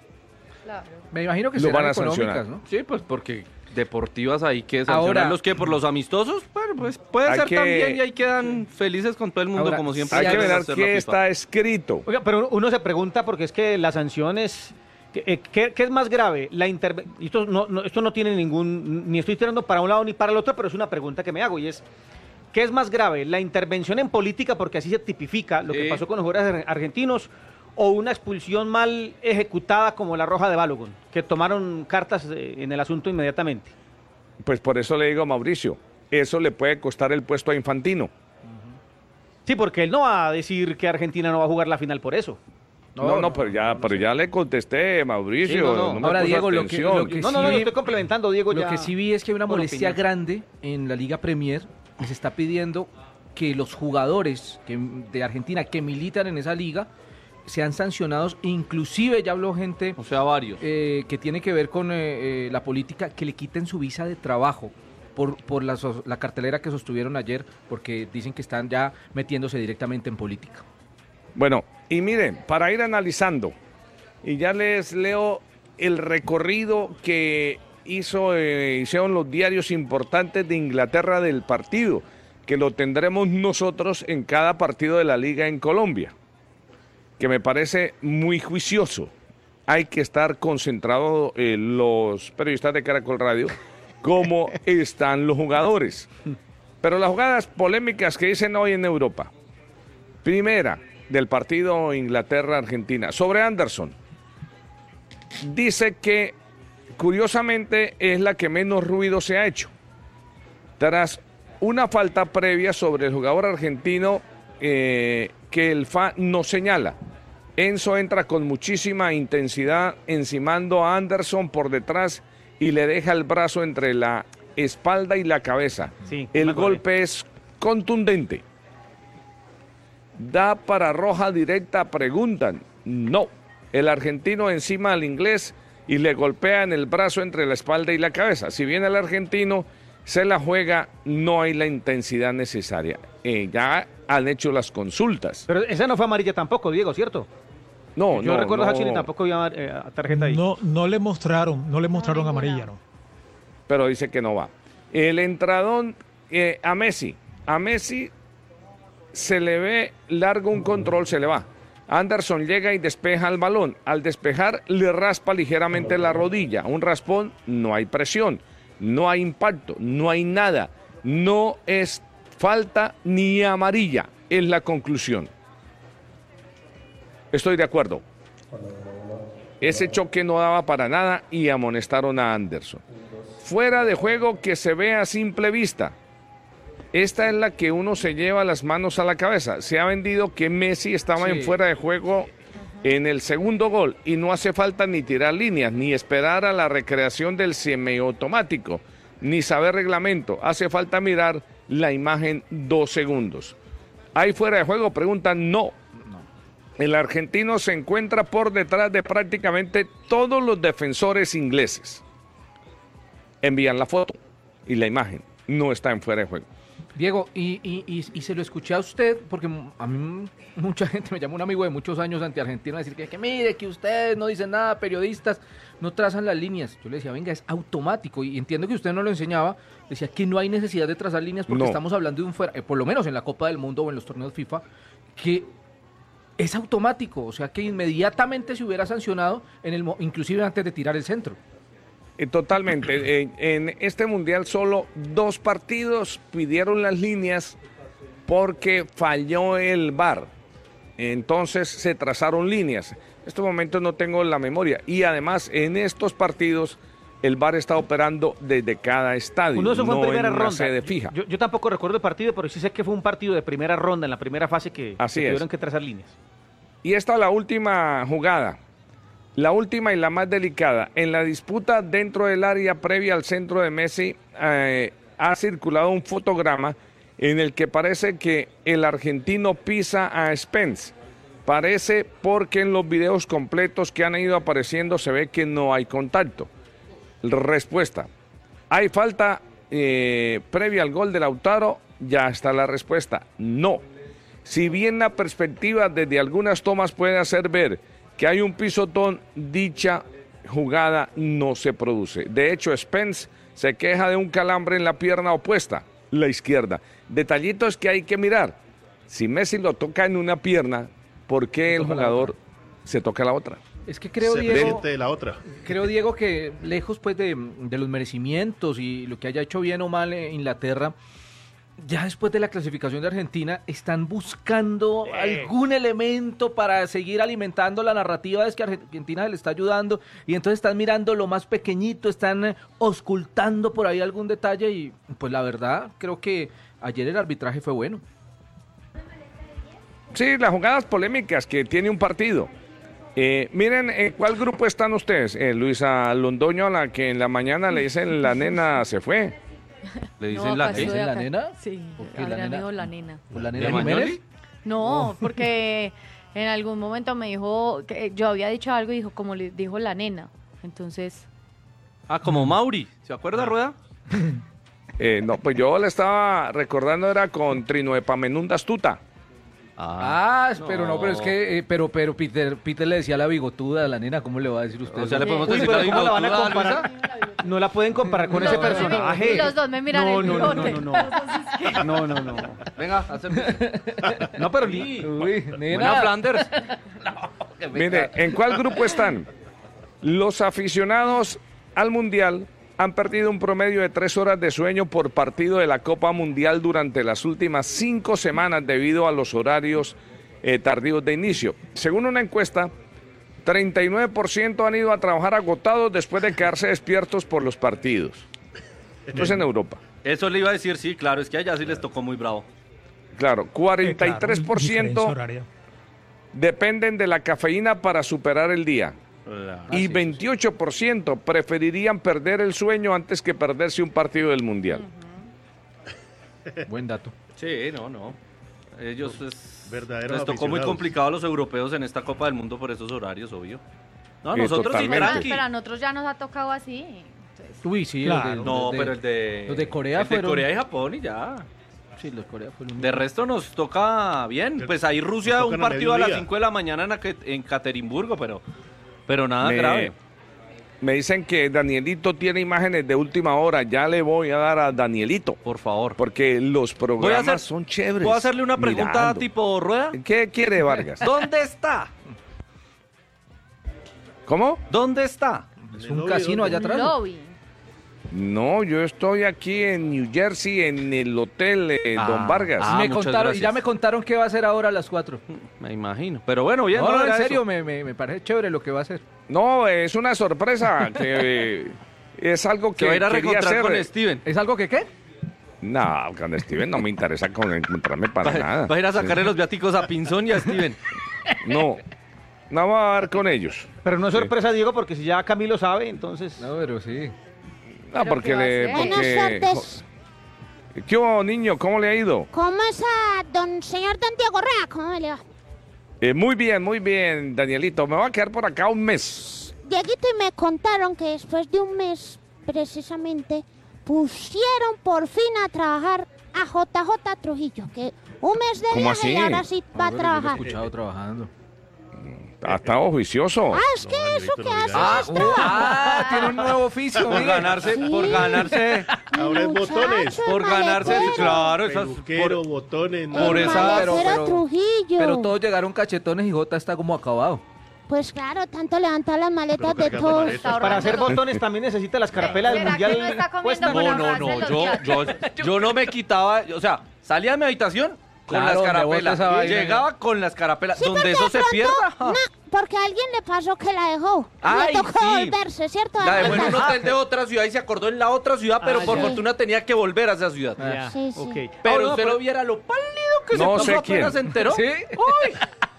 [SPEAKER 21] Me imagino que
[SPEAKER 11] Lo
[SPEAKER 21] serán
[SPEAKER 11] van a
[SPEAKER 21] económicas,
[SPEAKER 11] sancionar.
[SPEAKER 21] ¿no?
[SPEAKER 20] Sí, pues porque deportivas ahí que
[SPEAKER 21] Ahora-
[SPEAKER 20] sancionan los que por los amistosos, bueno, pues puede
[SPEAKER 11] Hay
[SPEAKER 20] ser
[SPEAKER 11] que-
[SPEAKER 20] también y ahí quedan felices con todo el mundo
[SPEAKER 21] Ahora,
[SPEAKER 20] como siempre.
[SPEAKER 11] Hay que
[SPEAKER 20] suele
[SPEAKER 11] ver
[SPEAKER 20] hacer la
[SPEAKER 11] qué
[SPEAKER 20] FIFA.
[SPEAKER 11] está escrito.
[SPEAKER 16] Oiga, pero uno se pregunta porque es que las sanciones... ¿Qué, eh, qué- qué es más grave? La interve- esto, no, no- esto no tiene ningún... Ni estoy tirando para un lado ni para el otro, pero es una pregunta que me hago y es... ¿Qué es más grave? ¿La intervención en política, porque así se tipifica lo que
[SPEAKER 20] Sí.
[SPEAKER 16] pasó con los jugadores ar- argentinos, o una expulsión mal ejecutada como la roja de Balogun, que tomaron cartas eh, en el asunto inmediatamente?
[SPEAKER 11] Pues por eso le digo a Mauricio, eso le puede costar el puesto a Infantino.
[SPEAKER 16] Sí, porque él no va a decir que Argentina no va a jugar la final por eso.
[SPEAKER 11] No, no, pero ya, pero ya le contesté, Mauricio.
[SPEAKER 16] Sí, no, no.
[SPEAKER 11] no me
[SPEAKER 21] Ahora,
[SPEAKER 11] puso
[SPEAKER 21] Diego, lo que,
[SPEAKER 11] atención.
[SPEAKER 21] lo que
[SPEAKER 16] No,
[SPEAKER 21] sí
[SPEAKER 16] no, no,
[SPEAKER 21] vi-
[SPEAKER 16] yo estoy complementando, Diego,
[SPEAKER 21] Lo
[SPEAKER 16] ya.
[SPEAKER 21] que sí vi es que hay una
[SPEAKER 16] Por
[SPEAKER 21] molestia
[SPEAKER 16] opinión.
[SPEAKER 21] grande en la Liga Premier y se está pidiendo que los jugadores que, de Argentina que militan en esa liga sean sancionados. Inclusive ya habló gente
[SPEAKER 20] O sea, varios.
[SPEAKER 21] eh, que tiene que ver con eh, eh, la política, que le quiten su visa de trabajo por, por la, so- la cartelera que sostuvieron ayer, porque dicen que están ya metiéndose directamente en política.
[SPEAKER 11] Bueno, y miren, para ir analizando, y ya les leo el recorrido que hizo, eh, hicieron los diarios importantes de Inglaterra del partido, que lo tendremos nosotros en cada partido de la liga en Colombia, que me parece muy juicioso. Hay que estar concentrados eh, los periodistas de Caracol Radio, cómo están los jugadores. Pero las jugadas polémicas que dicen hoy en Europa. Primera, del partido Inglaterra-Argentina, sobre Anderson. Dice que, curiosamente, es la que menos ruido se ha hecho. Tras una falta previa sobre el jugador argentino eh, que el F A no señala. Enzo entra con muchísima intensidad encimando a Anderson por detrás y le deja el brazo entre la espalda y la cabeza.
[SPEAKER 16] Sí,
[SPEAKER 11] el
[SPEAKER 16] me acordé.
[SPEAKER 11] golpe es contundente. ¿Da para roja directa? Preguntan. No. El argentino encima al inglés y le golpea en el brazo entre la espalda y la cabeza. Si bien el argentino se la juega, no hay la intensidad necesaria. Eh, ya han hecho las consultas.
[SPEAKER 16] Pero esa no fue amarilla tampoco, Diego, ¿cierto?
[SPEAKER 11] No,
[SPEAKER 16] Yo
[SPEAKER 11] no,
[SPEAKER 16] recuerdo
[SPEAKER 11] no.
[SPEAKER 16] a Chile tampoco había eh, tarjeta ahí.
[SPEAKER 17] No, no le mostraron, no le mostraron amarilla, ¿no?
[SPEAKER 11] Pero dice que no va. El entradón eh, a Messi. A Messi se le ve largo un control, se le va. Anderson llega y despeja el balón. Al despejar le raspa ligeramente la rodilla. Un raspón, no hay presión, no hay impacto, no hay nada. No es falta ni amarilla, es la conclusión. Estoy de acuerdo. Ese choque no daba para nada y amonestaron a Anderson. Fuera de juego que se ve a simple vista. Esta es la que uno se lleva las manos a la cabeza. Se ha vendido que Messi estaba
[SPEAKER 21] Sí.
[SPEAKER 11] en fuera de juego en el segundo gol y no hace falta ni tirar líneas, ni esperar a la recreación del semiautomático, ni saber reglamento. Hace falta mirar la imagen dos segundos. ¿Hay fuera de juego? Preguntan, no. El argentino se encuentra por detrás de prácticamente todos los defensores ingleses. Envían la foto y la imagen. no está en fuera de juego.
[SPEAKER 21] Diego, y, y, y, y se lo escuché a usted, porque a mí mucha gente me llama un amigo de muchos años anti-argentino a decir que, que mire, que ustedes no dicen nada, periodistas, no trazan las líneas. Yo le decía, venga, es automático, y entiendo que usted no lo enseñaba, decía que no hay necesidad de trazar líneas porque
[SPEAKER 11] No.
[SPEAKER 21] estamos hablando de un fuera, eh, por lo menos en la Copa del Mundo o en los torneos FIFA, que es automático, o sea que inmediatamente se hubiera sancionado, en el mo- inclusive antes de tirar el centro.
[SPEAKER 11] Eh, Totalmente. En, en este mundial solo dos partidos pidieron las líneas porque falló el V A R. Entonces se trazaron líneas. En estos momentos no tengo la memoria. Y además en estos partidos el V A R está operando desde cada estadio,
[SPEAKER 16] Uno de esos fue
[SPEAKER 11] no
[SPEAKER 16] en primera
[SPEAKER 11] en una
[SPEAKER 16] ronda.
[SPEAKER 11] sede fija.
[SPEAKER 16] Yo, yo tampoco recuerdo el partido, pero sí sé que fue un partido de primera ronda, en la primera fase que,
[SPEAKER 11] Así
[SPEAKER 16] que
[SPEAKER 11] es.
[SPEAKER 16] tuvieron que trazar líneas.
[SPEAKER 11] Y esta es la última jugada. La última y la más delicada. En la disputa dentro del área previa al centro de Messi eh, ha circulado un fotograma en el que parece que el argentino pisa a Spence. Parece porque en los videos completos que han ido apareciendo se ve que no hay contacto. Respuesta. ¿Hay falta eh, previa al gol de Lautaro? Ya está la respuesta. No. Si bien la perspectiva desde algunas tomas puede hacer ver que hay un pisotón, dicha jugada no se produce. De hecho, Spence se queja de un calambre en la pierna opuesta, la izquierda. Detallitos que hay que mirar. Si Messi lo toca en una pierna, ¿por qué el jugador se toca la otra?
[SPEAKER 21] Es que creo,
[SPEAKER 18] Se
[SPEAKER 21] Diego,
[SPEAKER 18] presente la otra.
[SPEAKER 21] creo, Diego, que lejos pues de, de los merecimientos y lo que haya hecho bien o mal en Inglaterra, ya después de la clasificación de Argentina, están buscando algún elemento para seguir alimentando la narrativa de que Argentina le está ayudando, y entonces están mirando lo más pequeñito, están eh, auscultando por ahí algún detalle, y pues la verdad, creo que ayer el arbitraje fue bueno.
[SPEAKER 11] Sí, las jugadas polémicas que tiene un partido. Eh, miren, ¿en cuál grupo están ustedes? Eh, Luisa Londoño, a la que en la mañana le dicen la nena se fue.
[SPEAKER 20] ¿Le dicen
[SPEAKER 15] No,
[SPEAKER 20] la
[SPEAKER 15] pasó
[SPEAKER 20] qué?
[SPEAKER 15] de
[SPEAKER 21] ¿La
[SPEAKER 15] acá.
[SPEAKER 21] nena?
[SPEAKER 15] Sí,
[SPEAKER 21] qué, la
[SPEAKER 15] Adrián
[SPEAKER 21] nena?
[SPEAKER 15] dijo la nena.
[SPEAKER 21] ¿Por la
[SPEAKER 20] ¿De
[SPEAKER 21] nena
[SPEAKER 20] Magnoli?
[SPEAKER 21] Jiménez?
[SPEAKER 15] No, porque en algún momento me dijo, que yo había dicho algo y dijo, como le dijo la nena. Entonces,
[SPEAKER 20] Ah, como Mauri. ¿Se acuerda, Rueda?
[SPEAKER 11] Eh, no, pues yo le estaba recordando, era con Trinoepaminonda Astuta.
[SPEAKER 21] Ah, pero no, pero es que, eh, pero, pero Peter, Peter le decía la bigotuda a la nena, ¿cómo le va a decir usted?
[SPEAKER 20] O sea, le podemos
[SPEAKER 16] Uy,
[SPEAKER 20] decir
[SPEAKER 16] pero
[SPEAKER 20] la
[SPEAKER 16] ¿cómo la van a
[SPEAKER 20] bigotuda,
[SPEAKER 16] comparar? No la pueden comparar con ese
[SPEAKER 15] Los dos me-
[SPEAKER 16] personaje.
[SPEAKER 15] los dos me miran
[SPEAKER 16] no,
[SPEAKER 15] el
[SPEAKER 16] no, no, no,
[SPEAKER 15] bigote.
[SPEAKER 16] no, no. No, no, no.
[SPEAKER 20] Venga, hacemos.
[SPEAKER 21] No, pero li- uy, nena.
[SPEAKER 20] Buena Flanders.
[SPEAKER 11] Mire, ¿en cuál grupo están? Los aficionados al Mundial han perdido un promedio de tres horas de sueño por partido de la Copa Mundial durante las últimas cinco semanas debido a los horarios eh, tardíos de inicio. Según una encuesta, treinta y nueve por ciento han ido a trabajar agotados después de quedarse despiertos por los partidos. Esto es en Europa.
[SPEAKER 20] Eso le iba a decir, sí, claro, es que allá sí les tocó muy bravo.
[SPEAKER 11] Claro, cuarenta y tres por ciento
[SPEAKER 17] Diferencia horaria.
[SPEAKER 11] dependen de la cafeína para superar el día. Y veintiocho por ciento preferirían perder el sueño antes que perderse un partido del Mundial.
[SPEAKER 21] Buen dato.
[SPEAKER 20] Sí, no, no. Ellos es,
[SPEAKER 18] Verdaderos
[SPEAKER 20] les tocó muy
[SPEAKER 18] aficionados.
[SPEAKER 20] complicado a los europeos en esta Copa del Mundo por esos horarios, obvio. No,
[SPEAKER 11] Eh,
[SPEAKER 20] nosotros sí,
[SPEAKER 11] totalmente.
[SPEAKER 20] tranqui.
[SPEAKER 15] pero a nosotros ya nos ha tocado así. Entonces,
[SPEAKER 21] Uy, sí.
[SPEAKER 20] Claro.
[SPEAKER 21] los de-
[SPEAKER 20] No,
[SPEAKER 21] los de-
[SPEAKER 20] pero el de,
[SPEAKER 21] los de Corea
[SPEAKER 20] el de
[SPEAKER 21] fueron-
[SPEAKER 20] Corea y Japón y ya.
[SPEAKER 21] Sí, los de Corea fueron...
[SPEAKER 20] De resto nos toca bien. Pues ahí Rusia
[SPEAKER 18] Nos
[SPEAKER 20] un
[SPEAKER 18] tocan a
[SPEAKER 20] partido a las
[SPEAKER 18] mediodía.
[SPEAKER 20] cinco de la mañana en, Aque- en Caterimburgo, pero, pero nada
[SPEAKER 11] Me-
[SPEAKER 20] grave.
[SPEAKER 11] Me dicen que Danielito tiene imágenes de última hora. Ya le voy a dar a Danielito.
[SPEAKER 20] Por favor.
[SPEAKER 11] Porque los
[SPEAKER 20] Voy a
[SPEAKER 11] programas
[SPEAKER 20] hacer-
[SPEAKER 11] son chéveres.
[SPEAKER 20] ¿Puedo hacerle una pregunta
[SPEAKER 11] Mirando.
[SPEAKER 20] tipo Rueda?
[SPEAKER 11] ¿Qué quiere Vargas?
[SPEAKER 20] ¿Dónde está?
[SPEAKER 11] ¿Cómo?
[SPEAKER 20] ¿Dónde está?
[SPEAKER 21] Es un casino allá atrás.
[SPEAKER 15] lobby.
[SPEAKER 11] No, yo estoy aquí en New Jersey, en el hotel eh,
[SPEAKER 20] Ah,
[SPEAKER 11] Don Vargas.
[SPEAKER 20] ah,
[SPEAKER 21] me
[SPEAKER 20] muchas
[SPEAKER 21] contaron, y
[SPEAKER 20] gracias.
[SPEAKER 21] ya me contaron qué va a hacer ahora a las cuatro.
[SPEAKER 20] Me imagino. Pero bueno, bien.
[SPEAKER 21] No, no, en
[SPEAKER 20] era
[SPEAKER 21] serio,
[SPEAKER 20] eso.
[SPEAKER 21] me, me, me parece chévere lo que va a hacer.
[SPEAKER 11] No, es una sorpresa. que eh, Es algo que
[SPEAKER 20] Se va a ir a
[SPEAKER 11] quería
[SPEAKER 20] reencontrar
[SPEAKER 11] hacer.
[SPEAKER 20] con Steven.
[SPEAKER 21] ¿Es algo que qué?
[SPEAKER 11] No, con Steven no me interesa con encontrarme para
[SPEAKER 20] Va,
[SPEAKER 11] nada.
[SPEAKER 20] va a ir a sacarle los viáticos a Pinzón y a Steven.
[SPEAKER 11] No, no va a dar con ellos.
[SPEAKER 16] Pero no es sorpresa, Diego, porque si ya Camilo sabe, entonces...
[SPEAKER 21] No, pero sí.
[SPEAKER 11] No,
[SPEAKER 15] ¿Pero
[SPEAKER 11] porque
[SPEAKER 15] qué va a
[SPEAKER 11] le.
[SPEAKER 15] hacer?
[SPEAKER 11] Porque,
[SPEAKER 1] Buenas tardes.
[SPEAKER 11] ¿Qué hubo, niño? ¿Cómo le ha ido?
[SPEAKER 1] ¿Cómo está, don señor Dante Correa? ¿Cómo le va?
[SPEAKER 11] Eh, muy bien, muy bien, Danielito. Me voy a quedar por acá un mes.
[SPEAKER 1] Dieguito, y me contaron que después de un mes, precisamente, pusieron por fin a trabajar a J J Trujillo, que un mes de
[SPEAKER 11] ¿Cómo
[SPEAKER 1] viaje
[SPEAKER 11] así?
[SPEAKER 1] y ahora sí va a
[SPEAKER 21] Yo lo he
[SPEAKER 1] trabajar.
[SPEAKER 21] escuchado trabajando.
[SPEAKER 11] Ha estado juicioso.
[SPEAKER 1] Ah, es que eso que hace
[SPEAKER 20] Ah,
[SPEAKER 1] es trabajo.
[SPEAKER 20] ah, tiene un nuevo oficio. Por
[SPEAKER 1] mire.
[SPEAKER 20] ganarse,
[SPEAKER 1] Sí.
[SPEAKER 20] por ganarse.
[SPEAKER 18] Ahora es botones.
[SPEAKER 20] Por ganarse, sí, claro. Esas,
[SPEAKER 18] Peluquero, botones.
[SPEAKER 20] por
[SPEAKER 1] El
[SPEAKER 20] esa.
[SPEAKER 1] maletero
[SPEAKER 21] pero-
[SPEAKER 1] Trujillo.
[SPEAKER 21] Pero todos llegaron cachetones y Jota está como acabado.
[SPEAKER 1] Pues claro, tanto levantar las maletas de
[SPEAKER 21] cargando
[SPEAKER 1] todos.
[SPEAKER 21] maletas.
[SPEAKER 16] Para hacer botones también necesita la escarapela del
[SPEAKER 15] ¿Será que
[SPEAKER 16] mundial.
[SPEAKER 15] no está comiendo
[SPEAKER 16] puesta.
[SPEAKER 15] con
[SPEAKER 20] No,
[SPEAKER 15] la
[SPEAKER 20] no,
[SPEAKER 15] frase
[SPEAKER 20] no.
[SPEAKER 15] de los
[SPEAKER 20] Yo,
[SPEAKER 15] viajes?
[SPEAKER 20] yo, yo no me quitaba. O sea, salía de mi habitación con
[SPEAKER 21] Claro,
[SPEAKER 20] la
[SPEAKER 21] donde
[SPEAKER 20] escarapela.
[SPEAKER 21] bota esa vaina.
[SPEAKER 20] Llegaba con la escarapela.
[SPEAKER 1] Sí,
[SPEAKER 20] donde
[SPEAKER 1] porque
[SPEAKER 20] eso
[SPEAKER 1] de
[SPEAKER 20] se
[SPEAKER 1] pronto,
[SPEAKER 20] pierda.
[SPEAKER 1] no, porque a alguien le pasó que la dejó.
[SPEAKER 20] Ay,
[SPEAKER 1] le tocó
[SPEAKER 20] sí.
[SPEAKER 1] volverse, ¿cierto?
[SPEAKER 20] La dejó en
[SPEAKER 1] Daniel?
[SPEAKER 20] un hotel de otra ciudad y se acordó en la otra ciudad, pero
[SPEAKER 16] Ah,
[SPEAKER 20] por
[SPEAKER 16] ya.
[SPEAKER 20] fortuna tenía que volver a esa ciudad.
[SPEAKER 16] Ya,
[SPEAKER 1] Sí, sí.
[SPEAKER 16] ok.
[SPEAKER 20] Pero
[SPEAKER 16] Ah, no,
[SPEAKER 20] usted
[SPEAKER 16] pero-
[SPEAKER 20] lo viera lo pálido que
[SPEAKER 11] No
[SPEAKER 20] se
[SPEAKER 11] sé
[SPEAKER 20] puso
[SPEAKER 11] quién.
[SPEAKER 20] apenas se enteró.
[SPEAKER 21] ¿Sí?
[SPEAKER 20] Uy,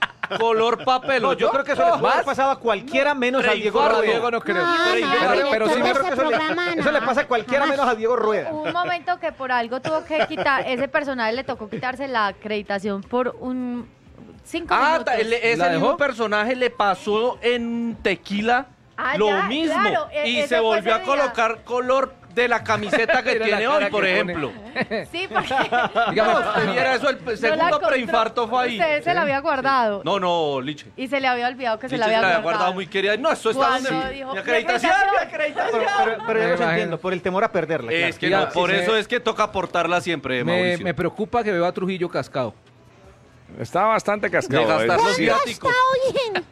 [SPEAKER 20] color papel.
[SPEAKER 16] No, yo creo que eso le puede haber pasado a cualquiera menos a Diego
[SPEAKER 20] Reinfarto,
[SPEAKER 16] Rueda.
[SPEAKER 20] Diego no creo.
[SPEAKER 1] No, no,
[SPEAKER 16] Pero,
[SPEAKER 1] no,
[SPEAKER 16] pero sí
[SPEAKER 1] no,
[SPEAKER 16] me
[SPEAKER 1] ese
[SPEAKER 16] creo que eso le,
[SPEAKER 1] programa,
[SPEAKER 16] eso le
[SPEAKER 1] no.
[SPEAKER 16] pasa a cualquiera menos a Diego Rueda.
[SPEAKER 15] Hubo un momento que por algo tuvo que quitar, ese personaje le tocó quitarse la acreditación por un cinco
[SPEAKER 20] Ah,
[SPEAKER 15] minutos.
[SPEAKER 20] ta- el- ese
[SPEAKER 21] ¿La
[SPEAKER 20] mismo
[SPEAKER 21] dejó?
[SPEAKER 20] personaje le pasó en Tequila
[SPEAKER 15] Ah,
[SPEAKER 20] lo
[SPEAKER 15] ya,
[SPEAKER 20] mismo.
[SPEAKER 15] claro, e-
[SPEAKER 20] y
[SPEAKER 15] ese
[SPEAKER 20] se
[SPEAKER 15] fue
[SPEAKER 20] volvió a
[SPEAKER 15] ese día.
[SPEAKER 20] colocar color de la camiseta que
[SPEAKER 21] Mira la
[SPEAKER 20] tiene
[SPEAKER 21] cara
[SPEAKER 20] hoy, por
[SPEAKER 21] que
[SPEAKER 20] ejemplo.
[SPEAKER 15] Sí, porque
[SPEAKER 20] Digamos, usted viera eso, el
[SPEAKER 15] no la
[SPEAKER 20] segundo
[SPEAKER 15] encontró.
[SPEAKER 20] preinfarto fue ahí.
[SPEAKER 15] Usted se la había guardado.
[SPEAKER 20] No, no, Liche.
[SPEAKER 15] Y se le había olvidado que se
[SPEAKER 20] Liche
[SPEAKER 15] la
[SPEAKER 20] se
[SPEAKER 15] había
[SPEAKER 20] la había
[SPEAKER 15] guardado.
[SPEAKER 20] guardado muy querida. No, eso está
[SPEAKER 15] Cuando
[SPEAKER 20] donde...
[SPEAKER 15] dijo,
[SPEAKER 20] Mi acreditación,
[SPEAKER 15] "Mi
[SPEAKER 20] mi acreditación.
[SPEAKER 16] Pero, pero, pero yo
[SPEAKER 21] Me
[SPEAKER 16] los
[SPEAKER 21] imagino.
[SPEAKER 16] entiendo, por el temor a perderla.
[SPEAKER 20] Es
[SPEAKER 16] claro.
[SPEAKER 20] que
[SPEAKER 21] Diga,
[SPEAKER 20] no, por
[SPEAKER 21] sí,
[SPEAKER 20] eso
[SPEAKER 21] se-
[SPEAKER 20] es que toca portarla siempre,
[SPEAKER 21] Me,
[SPEAKER 20] Mauricio.
[SPEAKER 21] me preocupa que veo a Trujillo cascado.
[SPEAKER 11] Está bastante cascado.
[SPEAKER 20] De gastar
[SPEAKER 11] ¿eh?
[SPEAKER 20] los
[SPEAKER 11] Sí.
[SPEAKER 20] viáticos.
[SPEAKER 1] Está bien.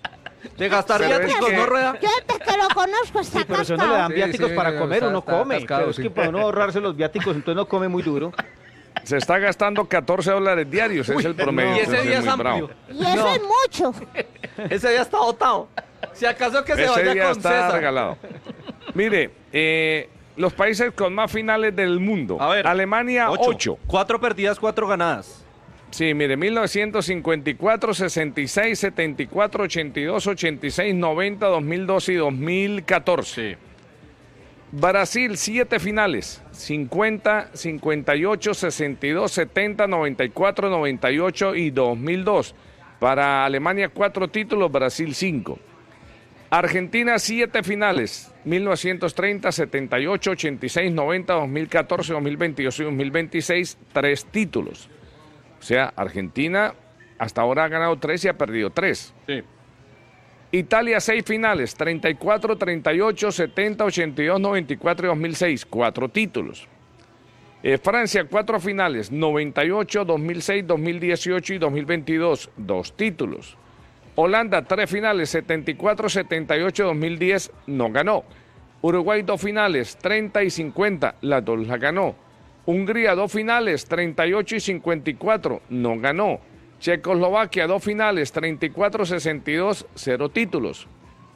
[SPEAKER 20] De gastar
[SPEAKER 11] Pero es
[SPEAKER 20] viáticos,
[SPEAKER 11] que-
[SPEAKER 20] ¿no, Rueda?
[SPEAKER 1] Yo desde que lo conozco está
[SPEAKER 16] Sí, pero si no le dan
[SPEAKER 21] Sí,
[SPEAKER 16] viáticos
[SPEAKER 21] sí,
[SPEAKER 16] para
[SPEAKER 21] sí,
[SPEAKER 16] comer,
[SPEAKER 21] está-
[SPEAKER 16] uno
[SPEAKER 21] está
[SPEAKER 16] come.
[SPEAKER 21] cascado,
[SPEAKER 16] Pero es
[SPEAKER 21] sí.
[SPEAKER 16] que para uno ahorrarse los viáticos, entonces no come muy duro.
[SPEAKER 11] Se está gastando catorce dólares diarios, es el promedio.
[SPEAKER 20] Y ese
[SPEAKER 11] entonces
[SPEAKER 20] día es
[SPEAKER 11] muy bravo.
[SPEAKER 20] amplio.
[SPEAKER 1] Y eso es mucho.
[SPEAKER 20] Ese día está botado. Si acaso que se
[SPEAKER 11] Ese
[SPEAKER 20] vaya
[SPEAKER 11] día
[SPEAKER 20] con
[SPEAKER 11] está
[SPEAKER 20] César.
[SPEAKER 11] regalado. Mire, eh, los países con más finales del mundo.
[SPEAKER 20] A ver,
[SPEAKER 11] Alemania, ocho.
[SPEAKER 20] Cuatro perdidas, cuatro ganadas.
[SPEAKER 11] Sí, mire, mil novecientos cincuenta y cuatro, sesenta y seis, setenta y cuatro, ochenta y dos, ochenta y seis, noventa, dos mil doce y dos mil catorce. Brasil, siete finales, cincuenta, cincuenta y ocho, sesenta y dos, setenta, noventa y cuatro, noventa y ocho y dos mil dos. Para Alemania, cuatro títulos, Brasil, cinco. Argentina, siete finales, mil novecientos treinta, setenta y ocho, ochenta y seis, noventa, dos mil catorce, dos mil veintidós y dos mil veintiséis, tres títulos. O sea, Argentina hasta ahora ha ganado tres y ha perdido tres.
[SPEAKER 20] Sí.
[SPEAKER 11] Italia, seis finales, treinta y cuatro, treinta y ocho, setenta, ochenta y dos, noventa y cuatro y dos mil seis, cuatro títulos. Eh, Francia, cuatro finales, noventa y ocho, dos mil seis, dos mil dieciocho y dos mil veintidós, dos títulos. Holanda, tres finales, setenta y cuatro, setenta y ocho, dos mil diez, no ganó. Uruguay, dos finales, treinta y cincuenta, las dos las ganó. Hungría, dos finales, treinta y ocho y cincuenta y cuatro, no ganó. Checoslovaquia, dos finales, treinta y cuatro, sesenta y dos, cero títulos.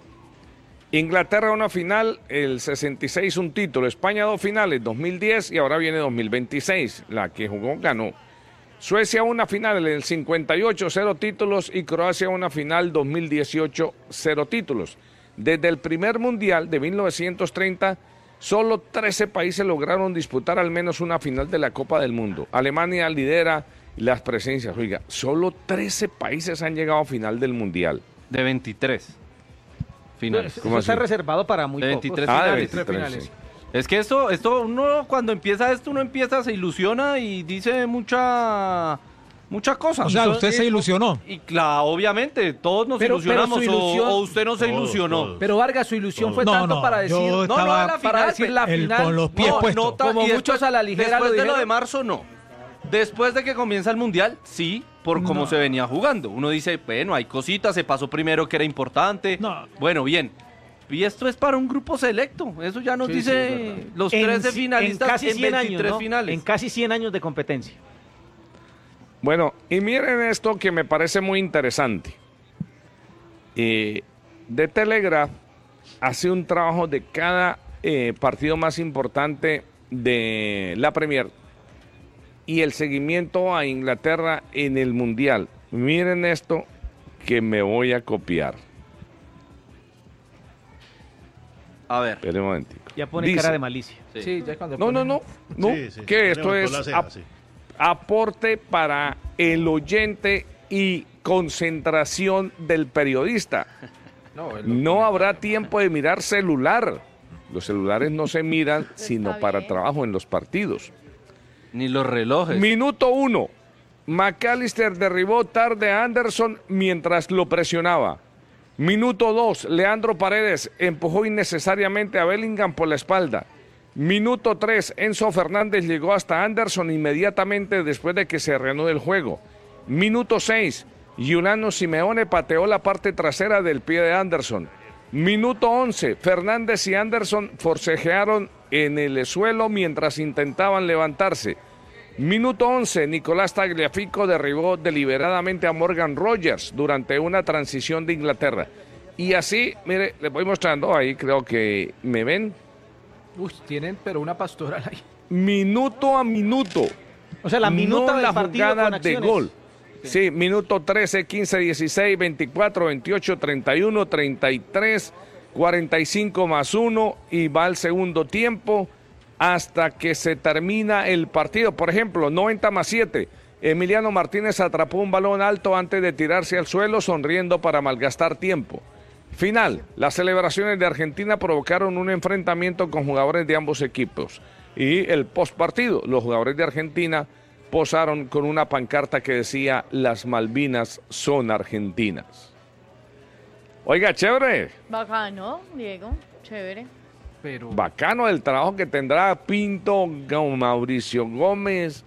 [SPEAKER 11] Inglaterra, una final, el sesenta y seis, un título. España, dos finales, dos mil diez y ahora viene dos mil veintiséis. La que jugó ganó. Suecia, una final, en el cincuenta y ocho, cero títulos. Y Croacia, una final, dos mil dieciocho, cero títulos. Desde el primer mundial de mil novecientos treinta, solo trece países lograron disputar al menos una final de la Copa del Mundo. Alemania lidera las presencias. Oiga, solo trece países han llegado a final del mundial.
[SPEAKER 20] De veintitrés finales.
[SPEAKER 16] Eso
[SPEAKER 11] ¿Cómo
[SPEAKER 16] está
[SPEAKER 11] así?
[SPEAKER 16] reservado para muy
[SPEAKER 20] De
[SPEAKER 16] pocos.
[SPEAKER 20] veintitrés
[SPEAKER 11] Ah, de
[SPEAKER 20] finales.
[SPEAKER 11] veintitrés, sí.
[SPEAKER 20] Es que esto, esto, uno cuando empieza esto, uno empieza, se ilusiona y dice mucha, mucha cosa.
[SPEAKER 17] O sea,
[SPEAKER 20] Son-
[SPEAKER 17] usted se ilusionó.
[SPEAKER 20] Y claro, obviamente, todos nos
[SPEAKER 21] Pero-
[SPEAKER 20] ilusionamos,
[SPEAKER 21] pero su
[SPEAKER 20] o-
[SPEAKER 21] ilusión-
[SPEAKER 20] o, usted no se
[SPEAKER 18] Todos,
[SPEAKER 20] ilusionó.
[SPEAKER 18] todos.
[SPEAKER 21] Pero Vargas, su ilusión fue
[SPEAKER 17] No,
[SPEAKER 21] tanto
[SPEAKER 17] no,
[SPEAKER 21] para
[SPEAKER 17] yo
[SPEAKER 21] decir, no,
[SPEAKER 17] estaba
[SPEAKER 21] no, la para decir la
[SPEAKER 17] el-
[SPEAKER 21] final.
[SPEAKER 17] con los pies
[SPEAKER 20] No,
[SPEAKER 17] puestos.
[SPEAKER 20] no, ta-
[SPEAKER 21] Como
[SPEAKER 20] y
[SPEAKER 21] muchos
[SPEAKER 20] después-
[SPEAKER 21] a la ligera
[SPEAKER 20] Después
[SPEAKER 21] lo
[SPEAKER 20] de lo
[SPEAKER 21] dijeron.
[SPEAKER 20] de marzo, no. Después de que comienza el mundial, sí, por cómo
[SPEAKER 17] No.
[SPEAKER 20] se venía jugando. Uno dice, bueno, hay cositas, se pasó primero que era importante.
[SPEAKER 17] No.
[SPEAKER 20] Bueno, bien. Y esto es para un grupo selecto. Eso ya nos
[SPEAKER 21] Sí, sí,
[SPEAKER 20] dice
[SPEAKER 21] es verdad.
[SPEAKER 20] los
[SPEAKER 16] En-
[SPEAKER 20] trece
[SPEAKER 16] en
[SPEAKER 20] finalistas en,
[SPEAKER 16] casi cien
[SPEAKER 20] veintitrés
[SPEAKER 16] años, ¿no?
[SPEAKER 20] finales.
[SPEAKER 16] En casi cien años de competencia.
[SPEAKER 11] Bueno, y miren esto que me parece muy interesante. Eh, de Telegraph hace un trabajo de cada eh, partido más importante de la Premier y el seguimiento a Inglaterra en el Mundial. Miren esto que me voy a copiar.
[SPEAKER 20] A ver.
[SPEAKER 11] Esperen un momentico.
[SPEAKER 16] Ya pone
[SPEAKER 11] Dice-
[SPEAKER 16] cara de malicia.
[SPEAKER 21] Sí, ya cuando
[SPEAKER 11] No, no, no. no
[SPEAKER 18] Sí, sí,
[SPEAKER 11] que esto
[SPEAKER 18] levantó
[SPEAKER 11] es
[SPEAKER 18] la ceja,
[SPEAKER 11] ap-
[SPEAKER 18] sí.
[SPEAKER 11] aporte para el oyente y concentración del periodista.
[SPEAKER 21] No, el-
[SPEAKER 11] No habrá tiempo de mirar celular. Los celulares no se miran sino para trabajo en los partidos.
[SPEAKER 20] Ni los relojes.
[SPEAKER 11] Minuto uno. McAllister derribó tarde a Anderson mientras lo presionaba. Minuto dos. Leandro Paredes empujó innecesariamente a Bellingham por la espalda. Minuto tres. Enzo Fernández llegó hasta Anderson inmediatamente después de que se reanudó el juego. Minuto seis. Giuliano Simeone pateó la parte trasera del pie de Anderson. Minuto once. Fernández y Anderson forcejearon en el suelo mientras intentaban levantarse. Minuto once. Nicolás Tagliafico derribó deliberadamente a Morgan Rogers durante una transición de Inglaterra. Y así, mire, les voy mostrando, ahí creo que me ven.
[SPEAKER 21] Uy, tienen pero una pastoral ahí.
[SPEAKER 11] Minuto a minuto.
[SPEAKER 16] O sea, la minuta
[SPEAKER 11] no
[SPEAKER 16] del
[SPEAKER 11] la
[SPEAKER 16] partido
[SPEAKER 11] jugada
[SPEAKER 16] con
[SPEAKER 11] de
[SPEAKER 16] acciones.
[SPEAKER 11] gol. Sí, minuto trece, quince, dieciséis, veinticuatro, veintiocho, treinta y uno, treinta y tres, cuarenta y cinco más uno y va al segundo tiempo hasta que se termina el partido. Por ejemplo, noventa más siete. Emiliano Martínez atrapó un balón alto antes de tirarse al suelo sonriendo para malgastar tiempo. Final. Las celebraciones de Argentina provocaron un enfrentamiento con jugadores de ambos equipos. Y el postpartido, los jugadores de Argentina posaron con una pancarta que decía las Malvinas son argentinas. Oiga, chévere.
[SPEAKER 15] Bacano, Diego, chévere.
[SPEAKER 21] Pero...
[SPEAKER 11] Bacano el trabajo que tendrá Pinto, Mauricio Gómez,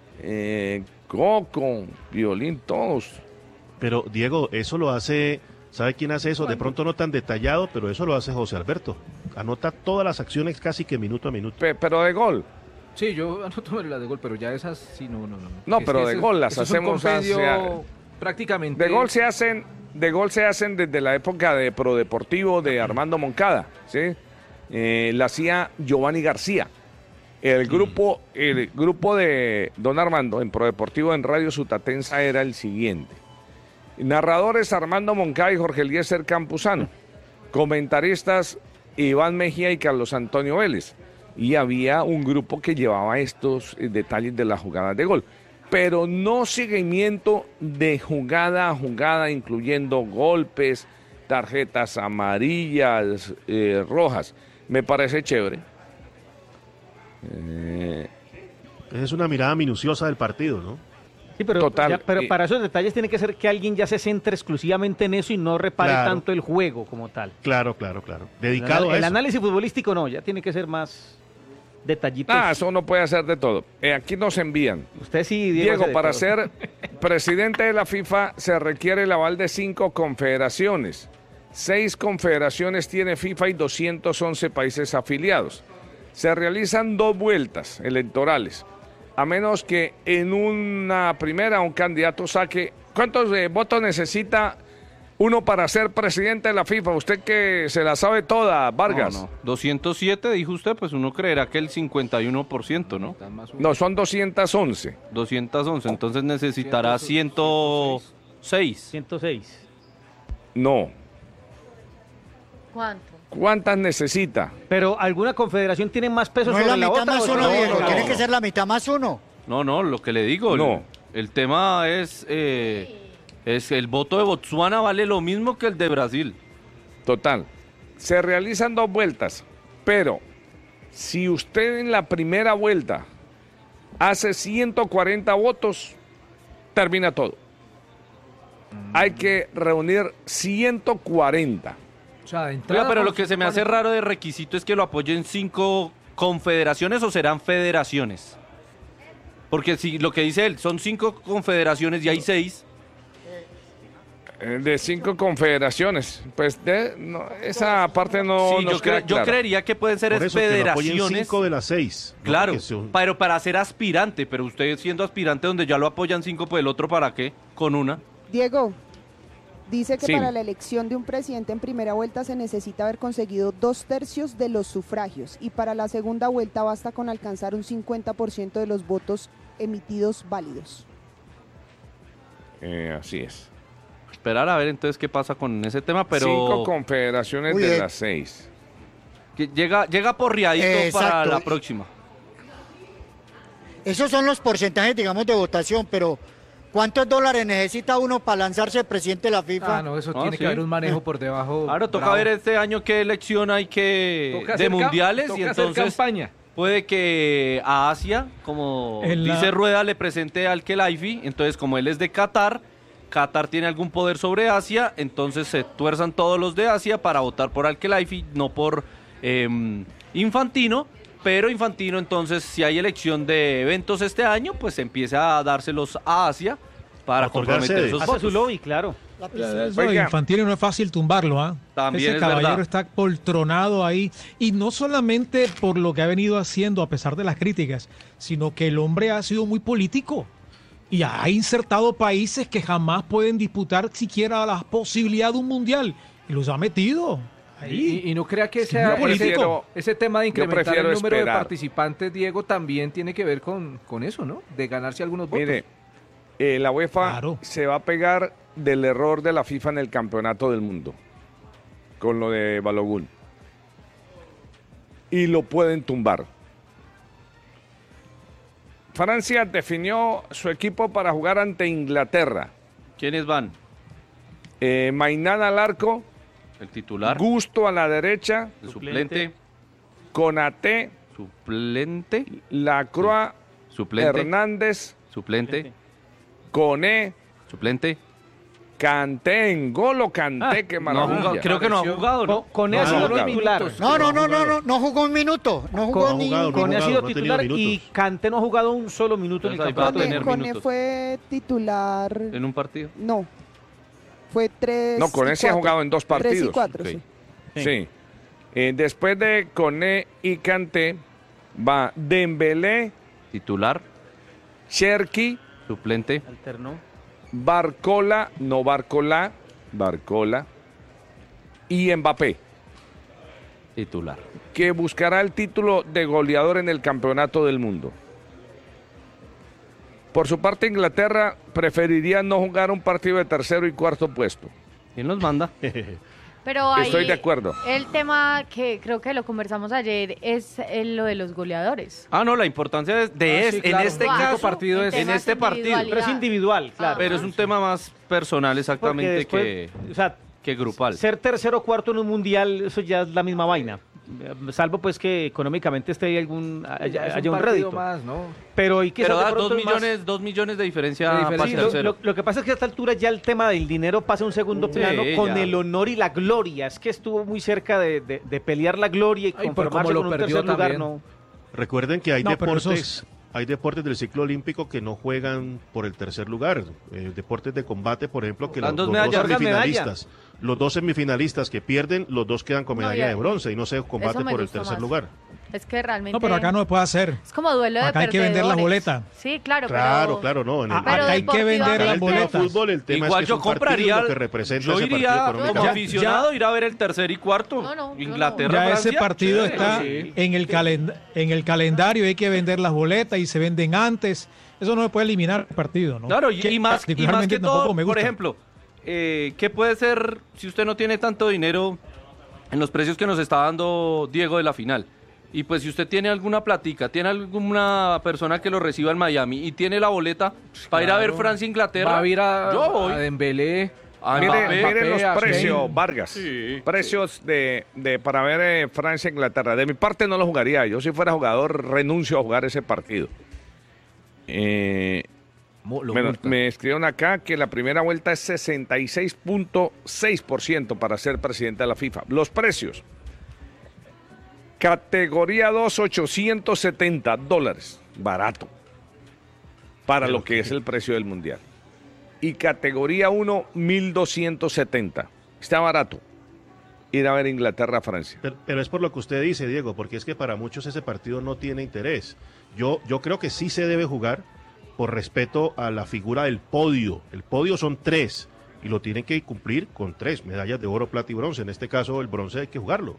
[SPEAKER 11] eh, Coco, Violín, todos.
[SPEAKER 18] Pero Diego, eso lo hace, ¿sabe quién hace eso? De pronto no tan detallado, pero eso lo hace José Alberto. Anota todas las acciones casi que minuto a minuto.
[SPEAKER 11] Pe- pero de gol.
[SPEAKER 21] Sí, yo anoto las de gol, pero ya esas sí, no, no, no.
[SPEAKER 11] No,
[SPEAKER 21] Es
[SPEAKER 11] pero
[SPEAKER 21] que
[SPEAKER 11] de
[SPEAKER 21] ese-
[SPEAKER 11] gol las
[SPEAKER 21] eso es un
[SPEAKER 11] hacemos
[SPEAKER 21] compendio
[SPEAKER 11] hacia-
[SPEAKER 21] prácticamente.
[SPEAKER 11] De gol se hacen, de gol se hacen desde la época de Pro Deportivo de Armando Moncada, ¿sí? Eh, la hacía Giovanni García. El grupo, el grupo de Don Armando en Pro Deportivo en Radio Sutatensa era el siguiente. Narradores Armando Moncada y Jorge Eliezer Campuzano. Comentaristas Iván Mejía y Carlos Antonio Vélez. Y había un grupo que llevaba estos eh, detalles de las jugadas de gol. Pero no seguimiento de jugada a jugada, incluyendo golpes, tarjetas amarillas, eh, rojas. Me parece chévere. Eh,
[SPEAKER 18] Es una mirada minuciosa del partido, ¿no?
[SPEAKER 16] Sí, pero,
[SPEAKER 11] Total,
[SPEAKER 16] ya- pero
[SPEAKER 11] y-
[SPEAKER 16] para esos detalles tiene que ser que alguien ya se centre exclusivamente en eso y no repare
[SPEAKER 18] Claro.
[SPEAKER 16] tanto el juego como tal.
[SPEAKER 18] Claro, claro, claro. Dedicado
[SPEAKER 16] el,
[SPEAKER 18] a
[SPEAKER 16] el
[SPEAKER 18] eso.
[SPEAKER 16] análisis futbolístico no, ya tiene que ser más detallitos.
[SPEAKER 11] ah, eso no puede hacer de todo. Eh, aquí nos envían.
[SPEAKER 16] Usted sí, Diego,
[SPEAKER 11] Diego,
[SPEAKER 16] hace de
[SPEAKER 11] para
[SPEAKER 16] todo.
[SPEAKER 11] ser presidente de la FIFA se requiere el aval de cinco confederaciones. Seis confederaciones tiene FIFA y doscientos once países afiliados. Se realizan dos vueltas electorales, a menos que en una primera un candidato saque... ¿Cuántos eh, votos necesita uno para ser presidente de la FIFA? Usted que se la sabe toda, Vargas.
[SPEAKER 20] No, no. doscientos siete, dijo usted, pues uno creerá que el cincuenta y uno por ciento, ¿no?
[SPEAKER 11] No, son doscientos once.
[SPEAKER 20] doscientos once, entonces necesitará ciento seis.
[SPEAKER 16] ciento seis.
[SPEAKER 11] No.
[SPEAKER 15] ¿Cuánto?
[SPEAKER 11] ¿Cuántas necesita?
[SPEAKER 16] Pero alguna confederación tiene más peso
[SPEAKER 19] No es
[SPEAKER 16] sobre
[SPEAKER 19] la
[SPEAKER 16] la
[SPEAKER 19] mitad
[SPEAKER 16] otra.
[SPEAKER 19] más
[SPEAKER 16] ¿o
[SPEAKER 19] uno,
[SPEAKER 16] no?
[SPEAKER 19] Diego.
[SPEAKER 20] no,
[SPEAKER 19] Tiene
[SPEAKER 20] no.
[SPEAKER 19] que ser la mitad más uno.
[SPEAKER 20] No, no, lo que le digo.
[SPEAKER 11] No.
[SPEAKER 20] El, el tema es, eh, es el voto de Botsuana vale lo mismo que el de Brasil.
[SPEAKER 11] Total. Se realizan dos vueltas, pero si usted en la primera vuelta hace ciento cuarenta votos, termina todo. Hay que reunir ciento cuarenta.
[SPEAKER 21] O sea, de
[SPEAKER 20] Oiga,
[SPEAKER 21] entrada,
[SPEAKER 20] pero lo
[SPEAKER 21] con
[SPEAKER 20] que se me hace
[SPEAKER 21] cincuenta.
[SPEAKER 20] raro de requisito es que lo apoyen cinco confederaciones o serán federaciones. Porque si lo que dice él son cinco confederaciones y hay seis.
[SPEAKER 11] Eh, De cinco confederaciones. Pues de, no, esa parte no
[SPEAKER 20] Sí,
[SPEAKER 11] nos
[SPEAKER 20] yo, cre-
[SPEAKER 11] queda
[SPEAKER 20] yo
[SPEAKER 11] clara.
[SPEAKER 20] creería que pueden ser
[SPEAKER 18] Por
[SPEAKER 20] es
[SPEAKER 18] eso, que lo apoyen
[SPEAKER 20] federaciones.
[SPEAKER 18] cinco de las seis. ¿no?
[SPEAKER 20] Claro,
[SPEAKER 18] Porque son-
[SPEAKER 20] pero para ser aspirante, pero usted siendo aspirante donde ya lo apoyan cinco, pues el otro para qué, con una.
[SPEAKER 12] Diego, dice que
[SPEAKER 11] Sí.
[SPEAKER 12] para la elección de un presidente en primera vuelta se necesita haber conseguido dos tercios de los sufragios y para la segunda vuelta basta con alcanzar un cincuenta por ciento de los votos emitidos válidos.
[SPEAKER 11] Eh, así es.
[SPEAKER 20] Esperar a ver entonces qué pasa con ese tema, pero
[SPEAKER 11] Cinco confederaciones
[SPEAKER 19] Uy,
[SPEAKER 11] de
[SPEAKER 19] eh.
[SPEAKER 11] las seis.
[SPEAKER 20] que llega, llega porriadito
[SPEAKER 19] Eh,
[SPEAKER 20] para
[SPEAKER 19] exacto.
[SPEAKER 20] la próxima.
[SPEAKER 19] Esos son los porcentajes, digamos, de votación, pero ¿Cuántos dólares necesita uno para lanzarse presidente de la FIFA?
[SPEAKER 21] Ah, no, eso
[SPEAKER 20] Ah,
[SPEAKER 21] tiene
[SPEAKER 20] sí.
[SPEAKER 21] que haber un manejo por debajo.
[SPEAKER 20] Claro, toca
[SPEAKER 21] bravo.
[SPEAKER 20] ver este año qué elección hay que
[SPEAKER 21] Toca
[SPEAKER 20] de
[SPEAKER 21] hacer cam-
[SPEAKER 20] mundiales
[SPEAKER 21] toca
[SPEAKER 20] y
[SPEAKER 21] hacer
[SPEAKER 20] entonces
[SPEAKER 21] campaña.
[SPEAKER 20] puede que a Asia, como
[SPEAKER 17] En la-
[SPEAKER 20] dice Rueda, le presente al Khelaifi, entonces como él es de Qatar, Qatar tiene algún poder sobre Asia, entonces se tuerzan todos los de Asia para votar por Al Khelaifi, no por eh, Infantino, pero Infantino entonces si hay elección de eventos este año, pues empieza a dárselos a Asia para
[SPEAKER 18] Otorgar
[SPEAKER 20] comprometer
[SPEAKER 18] sedes.
[SPEAKER 20] esos
[SPEAKER 16] Hace
[SPEAKER 20] votos.
[SPEAKER 16] su lobby, claro.
[SPEAKER 17] Eso de
[SPEAKER 11] Oiga.
[SPEAKER 17] Infantino no es fácil tumbarlo, ¿ah?
[SPEAKER 20] También
[SPEAKER 17] Ese
[SPEAKER 20] es
[SPEAKER 17] caballero
[SPEAKER 20] verdad.
[SPEAKER 17] está poltronado ahí, y no solamente por lo que ha venido haciendo a pesar de las críticas, sino que el hombre ha sido muy político y ha insertado países que jamás pueden disputar siquiera la posibilidad de un mundial y los ha metido ahí.
[SPEAKER 21] Y, y no crea que
[SPEAKER 17] Sí,
[SPEAKER 21] ese,
[SPEAKER 17] yo
[SPEAKER 21] ese,
[SPEAKER 17] prefiero-
[SPEAKER 21] ese tema de incrementar el
[SPEAKER 11] prefiero
[SPEAKER 21] número de
[SPEAKER 11] esperar.
[SPEAKER 21] participantes, Diego, también tiene que ver con, con eso, ¿no? De ganarse algunos votos.
[SPEAKER 11] Mire, eh, la UEFA se va a pegar del error de la FIFA en el campeonato del mundo, con lo de Balogun. Y lo pueden tumbar. Francia definió su equipo para jugar ante Inglaterra.
[SPEAKER 20] ¿Quiénes van?
[SPEAKER 11] Eh, Mainán al arco.
[SPEAKER 20] El titular.
[SPEAKER 11] Gusto a la derecha.
[SPEAKER 20] El suplente.
[SPEAKER 11] Konaté.
[SPEAKER 20] Suplente.
[SPEAKER 11] Lacroix.
[SPEAKER 20] Suplente.
[SPEAKER 11] Hernández.
[SPEAKER 20] Suplente.
[SPEAKER 11] Coné.
[SPEAKER 20] Suplente.
[SPEAKER 11] Kanté, N'Golo Kanté, qué
[SPEAKER 20] no ha
[SPEAKER 11] maravilla.
[SPEAKER 20] jugado, creo que no ha jugado, ¿no?
[SPEAKER 16] Con
[SPEAKER 11] No,
[SPEAKER 16] ha sido
[SPEAKER 11] no ha jugado.
[SPEAKER 16] titular.
[SPEAKER 19] No, no, no, no, no, no jugó un minuto. No jugó
[SPEAKER 16] Con,
[SPEAKER 19] ni
[SPEAKER 16] Cone ha sido
[SPEAKER 18] no ha tenido
[SPEAKER 16] titular y
[SPEAKER 18] minutos.
[SPEAKER 16] Kanté no ha jugado un solo minuto en el
[SPEAKER 20] Entonces, ahí va a
[SPEAKER 16] campeonato.
[SPEAKER 20] tener
[SPEAKER 12] Cone
[SPEAKER 20] minutos.
[SPEAKER 12] fue titular.
[SPEAKER 20] En un partido.
[SPEAKER 12] No. Fue tres.
[SPEAKER 11] No, Coné
[SPEAKER 12] y
[SPEAKER 11] sí ha
[SPEAKER 12] cuatro.
[SPEAKER 11] jugado en dos partidos.
[SPEAKER 12] Tres y cuatro,
[SPEAKER 11] Ok.
[SPEAKER 12] sí.
[SPEAKER 11] Sí. Eh, después de Coné y Kanté, va Dembélé,
[SPEAKER 20] Titular.
[SPEAKER 11] Cherki,
[SPEAKER 20] Suplente.
[SPEAKER 16] Alternó.
[SPEAKER 11] Barcola, no Barcola, Barcola y Mbappé,
[SPEAKER 20] Titular.
[SPEAKER 11] que buscará el título de goleador en el campeonato del mundo. Por su parte, Inglaterra preferiría no jugar un partido de tercero y cuarto puesto.
[SPEAKER 20] ¿Quién los manda?
[SPEAKER 15] Pero ahí,
[SPEAKER 11] Estoy de acuerdo.
[SPEAKER 15] El tema que creo que lo conversamos ayer es el- lo de los goleadores.
[SPEAKER 20] Ah, no, la importancia es de
[SPEAKER 21] Ah,
[SPEAKER 20] es,
[SPEAKER 21] sí,
[SPEAKER 20] en
[SPEAKER 21] claro.
[SPEAKER 20] este
[SPEAKER 21] El único
[SPEAKER 20] caso,
[SPEAKER 21] partido es-
[SPEAKER 20] en
[SPEAKER 15] temas
[SPEAKER 20] este partido.
[SPEAKER 15] individualidad.
[SPEAKER 16] Pero es individual, claro.
[SPEAKER 20] Pero es un tema más personal exactamente
[SPEAKER 16] después,
[SPEAKER 20] que,
[SPEAKER 16] o sea,
[SPEAKER 20] que grupal.
[SPEAKER 16] ser tercero o cuarto en un mundial, eso ya es la misma vaina. Eh, Salvo pues que económicamente esté ahí algún, haya,
[SPEAKER 21] Es un
[SPEAKER 16] haya un
[SPEAKER 21] partido
[SPEAKER 16] rédito.
[SPEAKER 21] más, ¿no?
[SPEAKER 16] Pero y que
[SPEAKER 20] Pero
[SPEAKER 16] sea de
[SPEAKER 20] da dos
[SPEAKER 16] pronto más-
[SPEAKER 20] millones, dos millones de diferencia
[SPEAKER 21] De
[SPEAKER 20] para
[SPEAKER 21] diferencia.
[SPEAKER 20] el
[SPEAKER 16] Sí, lo,
[SPEAKER 20] tercero.
[SPEAKER 16] lo- lo que pasa es que a esta altura ya el tema del dinero pasa a un segundo
[SPEAKER 20] Sí,
[SPEAKER 16] plano con
[SPEAKER 20] ya.
[SPEAKER 16] el honor y la gloria. Es que estuvo muy cerca de, de- de pelear la gloria y
[SPEAKER 21] Ay, pero
[SPEAKER 16] conformarse
[SPEAKER 21] como lo
[SPEAKER 16] con un
[SPEAKER 21] perdió
[SPEAKER 16] tercer lugar.
[SPEAKER 21] también.
[SPEAKER 16] No.
[SPEAKER 18] Recuerden que hay
[SPEAKER 17] No, pero
[SPEAKER 18] deportes,
[SPEAKER 17] esos-
[SPEAKER 18] hay deportes del ciclo olímpico que no juegan por el tercer lugar. Eh, deportes de combate, por ejemplo, que
[SPEAKER 20] Dan
[SPEAKER 18] los,
[SPEAKER 20] dos
[SPEAKER 18] los
[SPEAKER 20] medallas.
[SPEAKER 18] dos
[SPEAKER 16] Cargan medalla.
[SPEAKER 18] semifinalistas, los dos semifinalistas que pierden, los dos quedan con
[SPEAKER 15] No,
[SPEAKER 18] medalla
[SPEAKER 15] ya-
[SPEAKER 18] de bronce y no se combate
[SPEAKER 15] eso me
[SPEAKER 18] por el
[SPEAKER 15] gustó
[SPEAKER 18] tercer
[SPEAKER 15] más.
[SPEAKER 18] lugar.
[SPEAKER 15] Es que realmente...
[SPEAKER 17] No, pero acá no se puede hacer.
[SPEAKER 15] Es como duelo de
[SPEAKER 17] Acá hay que vender las
[SPEAKER 15] perdedores.
[SPEAKER 17] boletas.
[SPEAKER 15] Sí, claro,
[SPEAKER 18] Claro,
[SPEAKER 15] pero...
[SPEAKER 18] claro, no. En el,
[SPEAKER 17] Ah,
[SPEAKER 15] Pero
[SPEAKER 17] acá hay que vender
[SPEAKER 18] en
[SPEAKER 17] las
[SPEAKER 18] el tema de
[SPEAKER 17] boletas.
[SPEAKER 18] fútbol, el tema
[SPEAKER 20] Igual
[SPEAKER 18] es que
[SPEAKER 20] yo
[SPEAKER 18] es un partido
[SPEAKER 20] compraría,
[SPEAKER 18] lo que representa
[SPEAKER 20] yo
[SPEAKER 18] ese
[SPEAKER 20] iría
[SPEAKER 18] partido
[SPEAKER 20] como
[SPEAKER 18] económicamente.
[SPEAKER 20] aficionado, ir a ver el tercer y cuarto.
[SPEAKER 15] No, no, yo
[SPEAKER 20] Inglaterra,
[SPEAKER 17] Ya
[SPEAKER 20] Francia.
[SPEAKER 17] ese partido
[SPEAKER 20] Sí,
[SPEAKER 17] está
[SPEAKER 20] sí.
[SPEAKER 17] en el calen- en el calendario, hay que vender las boletas y se venden antes. Eso no se puede eliminar el partido, ¿no?
[SPEAKER 20] Claro, y,
[SPEAKER 17] Que
[SPEAKER 20] y más, y más
[SPEAKER 17] particularmente
[SPEAKER 20] que
[SPEAKER 17] tampoco
[SPEAKER 20] todo,
[SPEAKER 17] me
[SPEAKER 20] por
[SPEAKER 17] gusta.
[SPEAKER 20] ejemplo, eh, ¿qué puede ser si usted no tiene tanto dinero en los precios que nos está dando Diego de la final? Y pues si usted tiene alguna platica, tiene alguna persona que lo reciba en Miami y tiene la boleta para ir a ver
[SPEAKER 21] Claro.
[SPEAKER 20] Francia-Inglaterra,
[SPEAKER 21] Va a ir a,
[SPEAKER 20] yo voy.
[SPEAKER 21] a Dembélé.
[SPEAKER 20] A
[SPEAKER 11] Mire,
[SPEAKER 20] Mbappé,
[SPEAKER 11] mire
[SPEAKER 21] Mbappé,
[SPEAKER 11] los
[SPEAKER 21] a
[SPEAKER 11] precios,
[SPEAKER 21] Kane.
[SPEAKER 11] Vargas.
[SPEAKER 20] Sí,
[SPEAKER 11] precios de, de para ver eh, Francia-Inglaterra. De mi parte no lo jugaría. Yo si fuera jugador renuncio a jugar ese partido. Eh,
[SPEAKER 21] Mo- lo
[SPEAKER 11] me,
[SPEAKER 21] multan.
[SPEAKER 11] me escribieron acá que la primera vuelta es sesenta y seis punto seis por ciento para ser presidente de la FIFA. Los precios. Categoría dos, ochocientos setenta dólares. Barato. Para lo que es el precio del mundial. Y categoría uno, mil doscientos setenta. Está barato ir a ver Inglaterra-Francia.
[SPEAKER 18] Pero, pero es por lo que usted dice, Diego, porque es que para muchos ese partido no tiene interés. Yo, yo creo que sí se debe jugar por respeto a la figura del podio. El podio son tres y lo tienen que cumplir con tres medallas de oro, plata y bronce. En este caso, el bronce hay que jugarlo.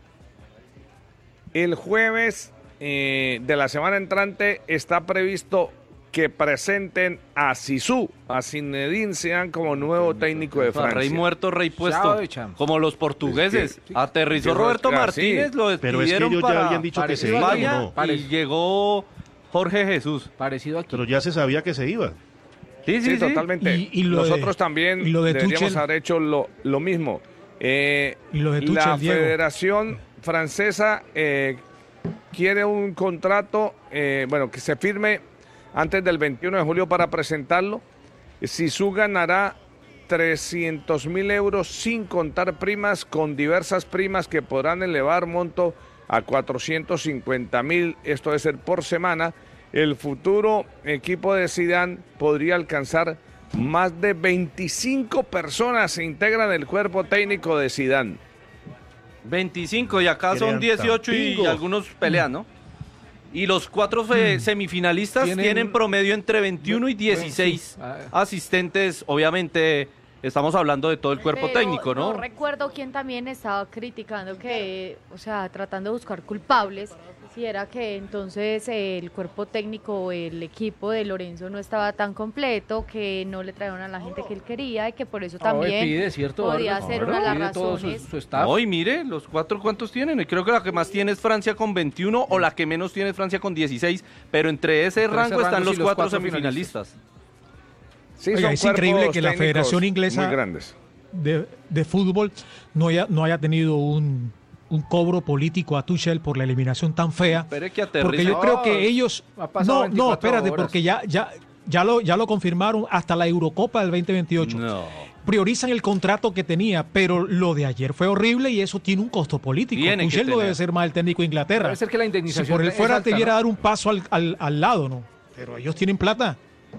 [SPEAKER 11] El jueves eh, de la semana entrante está previsto que presenten a Zizou, a Zinedine Zidane como nuevo técnico de Francia.
[SPEAKER 20] Rey muerto, rey puesto.
[SPEAKER 21] Chao, de champs.
[SPEAKER 20] Como los portugueses.
[SPEAKER 11] Es que-
[SPEAKER 20] Aterrizó
[SPEAKER 11] que eso
[SPEAKER 20] Roberto
[SPEAKER 11] es así.
[SPEAKER 20] Martínez, lo
[SPEAKER 18] Pero es que
[SPEAKER 20] despidieron
[SPEAKER 18] ellos ya
[SPEAKER 20] para
[SPEAKER 18] habían dicho que se
[SPEAKER 21] parecido
[SPEAKER 18] iba,
[SPEAKER 21] a
[SPEAKER 18] ¿o
[SPEAKER 20] España
[SPEAKER 18] no?
[SPEAKER 20] y llegó Jorge Jesús.
[SPEAKER 21] Parecido aquí.
[SPEAKER 18] Pero ya se sabía que se iba.
[SPEAKER 11] Sí, sí, sí. Totalmente. Y, y Nosotros de, también y lo de deberíamos Tuchel, haber hecho lo, lo mismo. Eh,
[SPEAKER 17] y lo de Tuchel,
[SPEAKER 11] la
[SPEAKER 17] Diego.
[SPEAKER 11] Federación Francesa eh, quiere un contrato, eh, bueno, que se firme antes del veintiuno de julio para presentarlo. Zizou ganará trescientos mil euros sin contar primas, con diversas primas que podrán elevar monto a cuatrocientos cincuenta mil, esto debe ser por semana. El futuro equipo de Zidane podría alcanzar más de veinticinco personas se integran el cuerpo técnico de Zidane.
[SPEAKER 20] veinticinco y acá son dieciocho y, y algunos pelean, ¿no? Y los cuatro fe- semifinalistas ¿Tienen... tienen promedio entre veintiuno y dieciséis asistentes, obviamente. Estamos hablando de todo el cuerpo
[SPEAKER 15] Pero
[SPEAKER 20] técnico, ¿no?
[SPEAKER 15] No recuerdo quién también estaba criticando que, o sea, tratando de buscar culpables, si era que entonces eh, el cuerpo técnico, el equipo de Lorenzo no estaba tan completo, que no le trajeron a la gente que él quería y que por eso también
[SPEAKER 21] pide, ¿cierto,
[SPEAKER 15] podía
[SPEAKER 21] Barrio?
[SPEAKER 15] ser
[SPEAKER 21] Ahora,
[SPEAKER 15] una de las
[SPEAKER 21] todo
[SPEAKER 15] razones.
[SPEAKER 21] Su, su staff.
[SPEAKER 20] Hoy mire, los cuatro cuántos tienen. Creo que la que más tiene es Francia con veintiuno o la que menos tiene es Francia con dieciséis, pero entre ese
[SPEAKER 21] Entre
[SPEAKER 20] rango
[SPEAKER 21] ese
[SPEAKER 20] están
[SPEAKER 21] rango,
[SPEAKER 20] los
[SPEAKER 21] sí, los
[SPEAKER 20] cuatro,
[SPEAKER 21] cuatro
[SPEAKER 20] semifinalistas.
[SPEAKER 11] Sí,
[SPEAKER 17] Oiga, es increíble que la Federación Inglesa
[SPEAKER 11] muy grandes.
[SPEAKER 17] De, de fútbol no haya, no haya tenido un, un cobro político a Tuchel por la eliminación tan fea.
[SPEAKER 20] Pero que
[SPEAKER 17] porque yo creo que ellos... No, no, espérate,
[SPEAKER 21] horas.
[SPEAKER 17] porque ya, ya, ya, lo, ya lo confirmaron hasta la Eurocopa del veinte veintiocho.
[SPEAKER 20] No.
[SPEAKER 17] Priorizan el contrato que tenía, pero lo de ayer fue horrible y eso tiene un costo político.
[SPEAKER 20] Tiene
[SPEAKER 17] Tuchel no
[SPEAKER 20] tener.
[SPEAKER 17] debe ser más el técnico de Inglaterra.
[SPEAKER 21] Debe ser que la indemnización
[SPEAKER 17] si por él fuera
[SPEAKER 21] es alta,
[SPEAKER 17] debiera
[SPEAKER 21] ¿no?
[SPEAKER 17] dar un paso al, al, al lado, ¿no? Pero ellos tienen plata.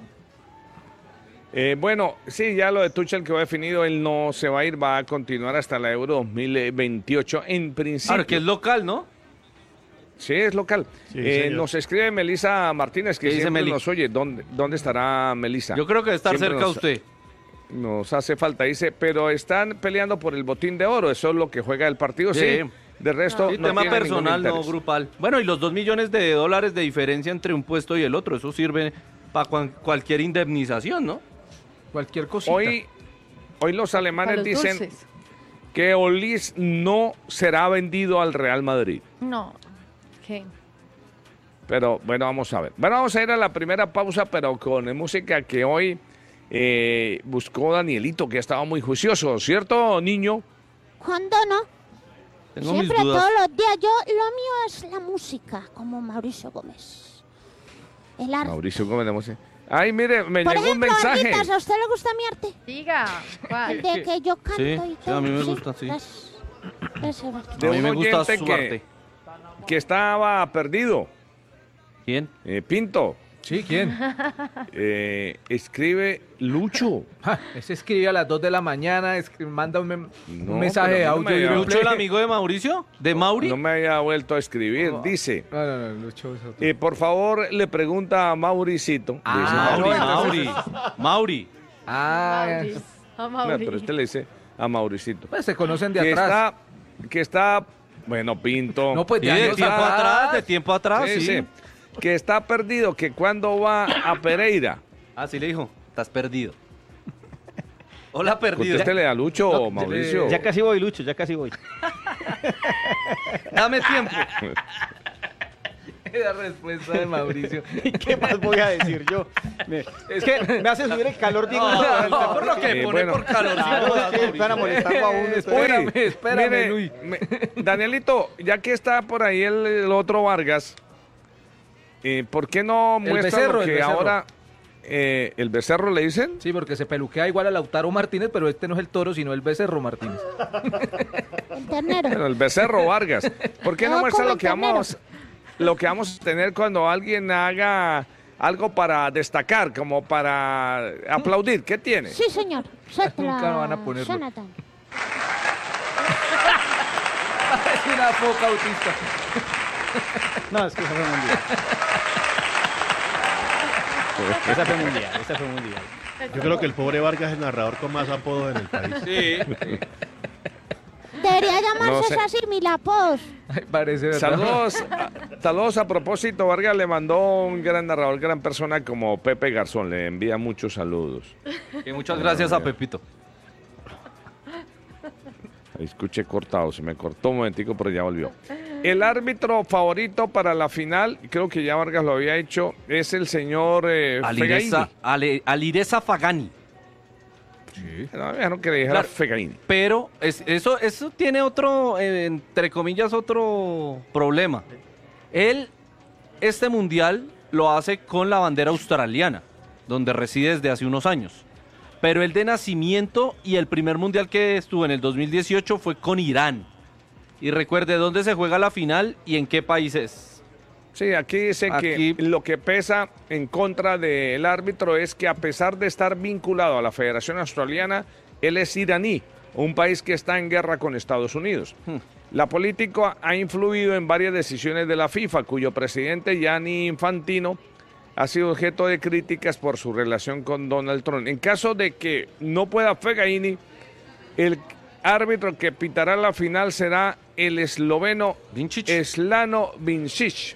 [SPEAKER 11] Eh, bueno, sí, ya lo de Tuchel quedó definido, él no se va a ir, va a continuar hasta la Euro dos mil veintiocho en principio.
[SPEAKER 20] Claro, que es local, ¿no?
[SPEAKER 11] Sí, es local.
[SPEAKER 20] Sí,
[SPEAKER 11] eh, nos escribe Melisa Martínez, que
[SPEAKER 20] dice
[SPEAKER 11] siempre
[SPEAKER 20] Meli?
[SPEAKER 11] nos oye. ¿Dónde, dónde estará Melisa?
[SPEAKER 20] Yo creo que debe estar
[SPEAKER 11] Siempre
[SPEAKER 20] cerca
[SPEAKER 11] nos,
[SPEAKER 20] usted.
[SPEAKER 11] Nos hace falta, dice, pero están peleando por el botín de oro, eso es lo que juega el partido, sí. sí. De resto,
[SPEAKER 20] Sí,
[SPEAKER 11] no
[SPEAKER 20] tema
[SPEAKER 11] tiene
[SPEAKER 20] personal,
[SPEAKER 11] ningún
[SPEAKER 20] no
[SPEAKER 11] interés.
[SPEAKER 20] grupal. Bueno, y los dos millones de dólares de diferencia entre un puesto y el otro, eso sirve para cualquier indemnización, ¿no?
[SPEAKER 21] Cualquier cosita.
[SPEAKER 11] Hoy, hoy los alemanes
[SPEAKER 15] los
[SPEAKER 11] dicen
[SPEAKER 15] dulces.
[SPEAKER 11] que Olis no será vendido al Real Madrid.
[SPEAKER 15] No, ¿qué?
[SPEAKER 11] Pero bueno, vamos a ver. Bueno, vamos a ir a la primera pausa, pero con música que hoy eh, buscó Danielito, que estaba muy juicioso, ¿cierto, niño?
[SPEAKER 1] ¿Cuándo no?
[SPEAKER 20] Tengo
[SPEAKER 1] Siempre,
[SPEAKER 20] mis dudas.
[SPEAKER 1] todos los días. Yo, lo mío es la música, como Mauricio Gómez. El arte.
[SPEAKER 11] Mauricio Gómez de música. Ay, mire, me
[SPEAKER 1] Por
[SPEAKER 11] llegó
[SPEAKER 1] ejemplo,
[SPEAKER 11] un mensaje.
[SPEAKER 1] Arquitas, ¿a usted le gusta mi arte?
[SPEAKER 15] Diga, ¿cuál?
[SPEAKER 1] El de que yo canto
[SPEAKER 20] Sí,
[SPEAKER 1] y
[SPEAKER 20] sí,
[SPEAKER 1] todo.
[SPEAKER 20] a mí me gusta, sí.
[SPEAKER 1] Gracias. Gracias, Arquitas.
[SPEAKER 11] De
[SPEAKER 20] A mí
[SPEAKER 11] un
[SPEAKER 20] me gusta
[SPEAKER 11] oyente
[SPEAKER 20] su
[SPEAKER 11] que,
[SPEAKER 20] arte.
[SPEAKER 11] que estaba perdido.
[SPEAKER 20] ¿Quién?
[SPEAKER 11] Eh, Pinto.
[SPEAKER 21] Sí, ¿quién?
[SPEAKER 11] Eh, escribe Lucho.
[SPEAKER 21] Ja, ese escribe a las dos de la mañana, escri- manda un, mem-
[SPEAKER 11] No,
[SPEAKER 21] un mensaje de
[SPEAKER 11] pero a mí no
[SPEAKER 21] audio.
[SPEAKER 11] me
[SPEAKER 21] y
[SPEAKER 11] había-
[SPEAKER 21] un
[SPEAKER 20] ¿Lucho, el
[SPEAKER 21] play.
[SPEAKER 20] amigo de Mauricio? ¿De Mauri?
[SPEAKER 11] No me había vuelto a escribir. Dice,
[SPEAKER 21] No, no, no, Lucho es otro.
[SPEAKER 11] eh, por favor, le pregunta a Mauricito.
[SPEAKER 20] Ah,
[SPEAKER 11] Dice,
[SPEAKER 20] Mauri,
[SPEAKER 11] "Mauri".
[SPEAKER 20] Mauri. Mauri.
[SPEAKER 21] Ah,
[SPEAKER 15] Mauri. A
[SPEAKER 11] No,
[SPEAKER 15] Mauri.
[SPEAKER 11] pero este le dice a Mauricito.
[SPEAKER 21] pues se conocen de
[SPEAKER 11] que
[SPEAKER 21] atrás.
[SPEAKER 11] está, que está, bueno, Pinto.
[SPEAKER 21] No, pues
[SPEAKER 20] Y
[SPEAKER 21] de
[SPEAKER 20] de
[SPEAKER 21] años
[SPEAKER 20] tiempo
[SPEAKER 21] atrás.
[SPEAKER 20] atrás, de tiempo atrás,
[SPEAKER 11] Sí,
[SPEAKER 20] sí.
[SPEAKER 11] sí. Que está perdido, que cuando va a Pereira.
[SPEAKER 20] Ah, sí le dijo, estás perdido. Hola, perdido.
[SPEAKER 11] Contéstele a Lucho o
[SPEAKER 21] No,
[SPEAKER 11] Mauricio.
[SPEAKER 16] Ya casi voy, Lucho, ya casi voy.
[SPEAKER 20] Dame tiempo.
[SPEAKER 21] La respuesta de Mauricio.
[SPEAKER 16] ¿Qué más voy a decir yo? Me- es que me hace subir el calor, digo.
[SPEAKER 20] No, no, por lo que
[SPEAKER 11] Eh,
[SPEAKER 20] pone
[SPEAKER 11] bueno.
[SPEAKER 20] por calorcito.
[SPEAKER 16] Claro, es que van a molestarlo a uno.
[SPEAKER 11] Uy,
[SPEAKER 21] Espérame, espérame,
[SPEAKER 11] mire,
[SPEAKER 21] Luis.
[SPEAKER 11] me- Danielito, ya que está por ahí el, el otro Vargas, eh, ¿por qué no
[SPEAKER 21] El
[SPEAKER 11] muestra
[SPEAKER 21] becerro,
[SPEAKER 11] lo
[SPEAKER 21] el
[SPEAKER 11] que
[SPEAKER 21] becerro.
[SPEAKER 11] ahora eh, el becerro le dicen?
[SPEAKER 21] Sí, porque se peluquea igual a Lautaro Martínez, pero este no es el toro, sino el becerro Martínez.
[SPEAKER 1] El ternero.
[SPEAKER 11] Bueno, el becerro Vargas. ¿Por qué no,
[SPEAKER 1] No,
[SPEAKER 11] muestra
[SPEAKER 1] como
[SPEAKER 11] lo
[SPEAKER 1] el
[SPEAKER 11] que vamos lo que vamos a tener cuando alguien haga algo para destacar, como para aplaudir? ¿Qué tiene?
[SPEAKER 1] Sí, señor. Suéltala,
[SPEAKER 21] Nunca van a ponerlo.
[SPEAKER 1] Jonathan.
[SPEAKER 21] Es una foca autista.
[SPEAKER 16] No, es que esa fue mundial. Esa fue mundial, esa fue mundial.
[SPEAKER 18] Yo creo que el pobre Vargas es el narrador con más apodos en el país.
[SPEAKER 20] Sí.
[SPEAKER 1] Debería llamarse
[SPEAKER 11] No sé.
[SPEAKER 1] así, Milapos.
[SPEAKER 21] Ay, parece verdad.
[SPEAKER 11] Saludos, a, saludos a propósito, Vargas le mandó un gran narrador, gran persona como Pepe Garzón, le envía muchos saludos.
[SPEAKER 20] Y muchas gracias a Pepito.
[SPEAKER 11] Ahí escuché cortado, se me cortó un momentico, pero ya volvió. El árbitro favorito para la final, creo que ya Vargas lo había hecho, es el señor eh,
[SPEAKER 20] Alireza,
[SPEAKER 11] Fegaini.
[SPEAKER 20] Ale, Alireza Fagani.
[SPEAKER 11] Sí. No, ya no que le dijera
[SPEAKER 20] Claro,
[SPEAKER 11] Fegaini.
[SPEAKER 20] Pero es- eso, eso tiene otro, eh, entre comillas, otro problema. Él, este mundial, lo hace con la bandera australiana, donde reside desde hace unos años. Pero el de nacimiento y el primer mundial que estuvo en el dos mil dieciocho fue con Irán. Y recuerde dónde se juega la final y en qué países.
[SPEAKER 11] Sí, aquí dice
[SPEAKER 20] Aquí-
[SPEAKER 11] que lo que pesa en contra del árbitro es que a pesar de estar vinculado a la Federación Australiana, él es iraní, un país que está en guerra con Estados Unidos. La política ha influido en varias decisiones de la FIFA, cuyo presidente Gianni Infantino ha sido objeto de críticas por su relación con Donald Trump. En caso de que no pueda Fegaini, el árbitro que pitará la final será el esloveno Slano Vincic.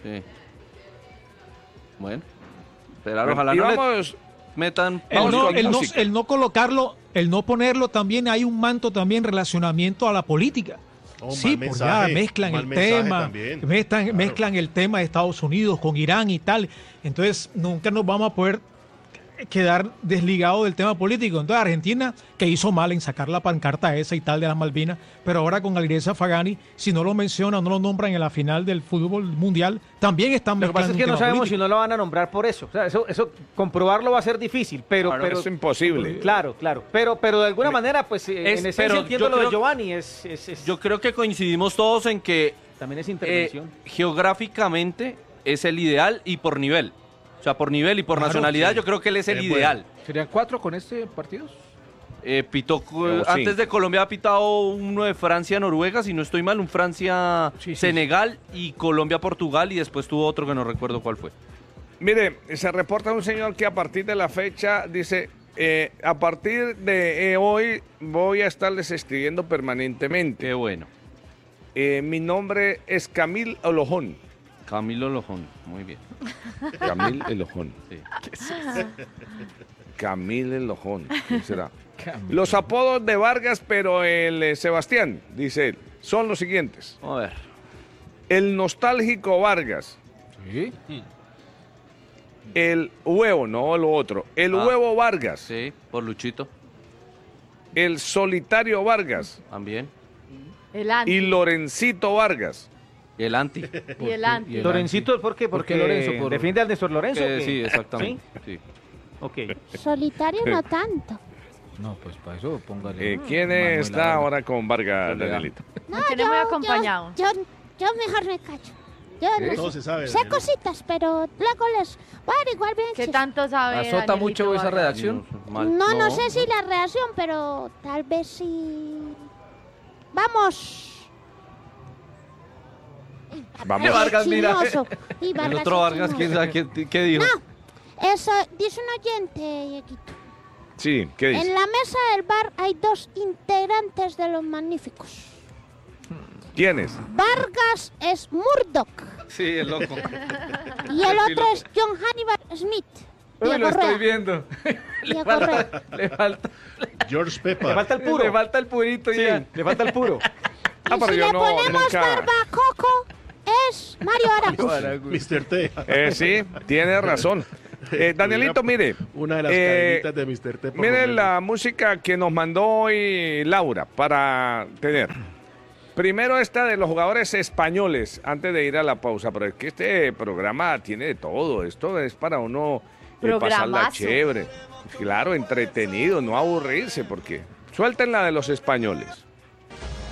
[SPEAKER 20] Bueno, esperar,
[SPEAKER 11] Bueno,
[SPEAKER 20] ojalá
[SPEAKER 11] y
[SPEAKER 20] no le
[SPEAKER 11] vamos-
[SPEAKER 20] metan
[SPEAKER 17] El
[SPEAKER 11] Vamos
[SPEAKER 17] no,
[SPEAKER 11] con
[SPEAKER 17] el, no,
[SPEAKER 11] música.
[SPEAKER 17] el no colocarlo, el no ponerlo, también hay un manto también relacionamiento a la política.
[SPEAKER 18] Oh,
[SPEAKER 17] sí,
[SPEAKER 18] mal
[SPEAKER 17] pues
[SPEAKER 18] mensaje,
[SPEAKER 17] ya mezclan
[SPEAKER 18] mal
[SPEAKER 17] el
[SPEAKER 18] mensaje
[SPEAKER 17] tema,
[SPEAKER 18] también,
[SPEAKER 17] mezclan,
[SPEAKER 18] claro.
[SPEAKER 17] mezclan el tema de Estados Unidos con Irán y tal. Entonces nunca nos vamos a poder quedar desligados del tema político. Entonces Argentina, que hizo mal en sacar la pancarta esa y tal de las Malvinas, pero ahora con Alireza Fagani, si no lo mencionan, no lo nombran en la final del fútbol mundial, también están
[SPEAKER 16] Lo que pasa
[SPEAKER 17] mezclando
[SPEAKER 16] es que
[SPEAKER 17] un
[SPEAKER 16] no
[SPEAKER 17] tema
[SPEAKER 16] sabemos
[SPEAKER 17] político.
[SPEAKER 16] si no lo van a nombrar por eso. O sea, eso, eso comprobarlo va a ser difícil, pero,
[SPEAKER 11] Claro,
[SPEAKER 16] pero
[SPEAKER 11] es imposible.
[SPEAKER 16] Claro, claro. Pero, pero de alguna manera, pues eh,
[SPEAKER 20] Es-
[SPEAKER 16] en esencia
[SPEAKER 20] pero
[SPEAKER 16] entiendo
[SPEAKER 20] yo
[SPEAKER 16] lo de
[SPEAKER 20] creo-
[SPEAKER 16] Giovanni. Es, es, es-
[SPEAKER 20] Yo creo que coincidimos todos en que
[SPEAKER 16] también es
[SPEAKER 20] eh,
[SPEAKER 16] intervención.
[SPEAKER 20] geográficamente es el ideal y por nivel. O sea, por nivel y por
[SPEAKER 21] Claro,
[SPEAKER 20] nacionalidad
[SPEAKER 21] sí.
[SPEAKER 20] yo creo que él es el
[SPEAKER 21] Es bueno.
[SPEAKER 20] ideal.
[SPEAKER 21] ¿Serían cuatro con este partido?
[SPEAKER 20] Eh, pitó,
[SPEAKER 21] Luego
[SPEAKER 20] eh, antes
[SPEAKER 21] cinco.
[SPEAKER 20] de Colombia ha pitado uno de Francia-Noruega, si no estoy mal, un Francia-Senegal y Colombia-Portugal y después tuvo otro que no recuerdo cuál fue.
[SPEAKER 11] Mire, se reporta un señor que a partir de la fecha dice, eh, a partir de eh, hoy voy a estarles escribiendo permanentemente.
[SPEAKER 20] Qué bueno.
[SPEAKER 11] Eh, mi nombre es Camil Olojón.
[SPEAKER 20] Camilo Lojón, muy bien.
[SPEAKER 11] Camil Elojón.
[SPEAKER 20] Sí.
[SPEAKER 11] Camil Elojón. ¿Quién será? Los apodos de Vargas, pero el eh, Sebastián, dice él, son los siguientes.
[SPEAKER 20] A ver.
[SPEAKER 11] El nostálgico Vargas.
[SPEAKER 21] Sí.
[SPEAKER 11] El huevo, no lo otro. El
[SPEAKER 20] Ah.
[SPEAKER 11] huevo Vargas.
[SPEAKER 20] Sí, por Luchito.
[SPEAKER 11] El solitario Vargas.
[SPEAKER 20] También.
[SPEAKER 15] El anti.
[SPEAKER 11] Y Lorencito Vargas.
[SPEAKER 20] Y el anti.
[SPEAKER 15] Y el anti.
[SPEAKER 16] Lorencito, ¿por qué? Porque
[SPEAKER 21] Lorenzo? Por-
[SPEAKER 16] defiende al Néstor Lorenzo.
[SPEAKER 20] Eh,
[SPEAKER 16] ¿o qué?
[SPEAKER 20] sí, exactamente. Sí.
[SPEAKER 16] Ok.
[SPEAKER 1] Solitario no tanto.
[SPEAKER 21] No, pues para eso póngale.
[SPEAKER 11] Eh, ¿Quién
[SPEAKER 21] Manuel
[SPEAKER 11] está
[SPEAKER 21] Ávila.
[SPEAKER 11] ahora con Vargas, Danielito?
[SPEAKER 1] No,
[SPEAKER 15] Me tiene muy acompañado.
[SPEAKER 1] Yo, yo, yo mejor me callo. Yo
[SPEAKER 21] ¿Sí?
[SPEAKER 1] no
[SPEAKER 21] Todo
[SPEAKER 1] sé,
[SPEAKER 21] se sabe,
[SPEAKER 1] sé
[SPEAKER 21] Danielito.
[SPEAKER 1] cositas, pero luego les voy a averiguar bien.
[SPEAKER 15] ¿Qué
[SPEAKER 1] si-
[SPEAKER 15] tanto sabe
[SPEAKER 21] ¿Azota
[SPEAKER 15] Danielito
[SPEAKER 21] mucho esa
[SPEAKER 15] Vargas?
[SPEAKER 21] redacción?
[SPEAKER 1] No, no, sé si la reacción, pero tal vez sí. Vamos.
[SPEAKER 11] Vamos.
[SPEAKER 1] Ay,
[SPEAKER 20] Vargas, mira.
[SPEAKER 1] chismoso. Y
[SPEAKER 20] El
[SPEAKER 1] Vargas
[SPEAKER 20] otro
[SPEAKER 1] es
[SPEAKER 20] Vargas, ¿quién
[SPEAKER 1] chismoso.
[SPEAKER 20] sabe qué, qué dijo?
[SPEAKER 1] No, eso dice un oyente, Dieguito.
[SPEAKER 11] Sí, ¿qué dice?
[SPEAKER 1] En la mesa del bar hay dos integrantes de los magníficos.
[SPEAKER 11] ¿Quién es?
[SPEAKER 1] Vargas es Murdoch
[SPEAKER 20] Sí, el loco.
[SPEAKER 1] y el otro es John Hannibal Smith.
[SPEAKER 21] Uy,
[SPEAKER 1] Diego
[SPEAKER 21] lo estoy
[SPEAKER 1] Rueda.
[SPEAKER 21] viendo.
[SPEAKER 1] Diego
[SPEAKER 21] falta,
[SPEAKER 1] Rueda.
[SPEAKER 21] le falta,
[SPEAKER 18] George Pepper.
[SPEAKER 16] Le falta el puro.
[SPEAKER 21] le falta el purito
[SPEAKER 16] Sí,
[SPEAKER 21] ya.
[SPEAKER 16] le falta el puro.
[SPEAKER 11] Ah,
[SPEAKER 1] Y
[SPEAKER 11] pero
[SPEAKER 1] si
[SPEAKER 11] yo
[SPEAKER 1] le
[SPEAKER 11] no,
[SPEAKER 1] ponemos
[SPEAKER 11] nunca-
[SPEAKER 1] barbacoco, es Mario Arauz.
[SPEAKER 18] mister T.
[SPEAKER 11] Eh, sí, tiene razón. Eh, Danielito, mire.
[SPEAKER 18] Una de las
[SPEAKER 11] eh,
[SPEAKER 18] cadenitas de mister T. por
[SPEAKER 11] Mire
[SPEAKER 18] Romero.
[SPEAKER 11] la música que nos mandó hoy Laura para tener. Primero esta de los jugadores españoles, antes de ir a la pausa, pero es que este programa tiene de todo. Esto es para uno eh, pasarla
[SPEAKER 15] Programazo.
[SPEAKER 11] chévere. Claro, entretenido, no aburrirse, porque suelten la de los españoles.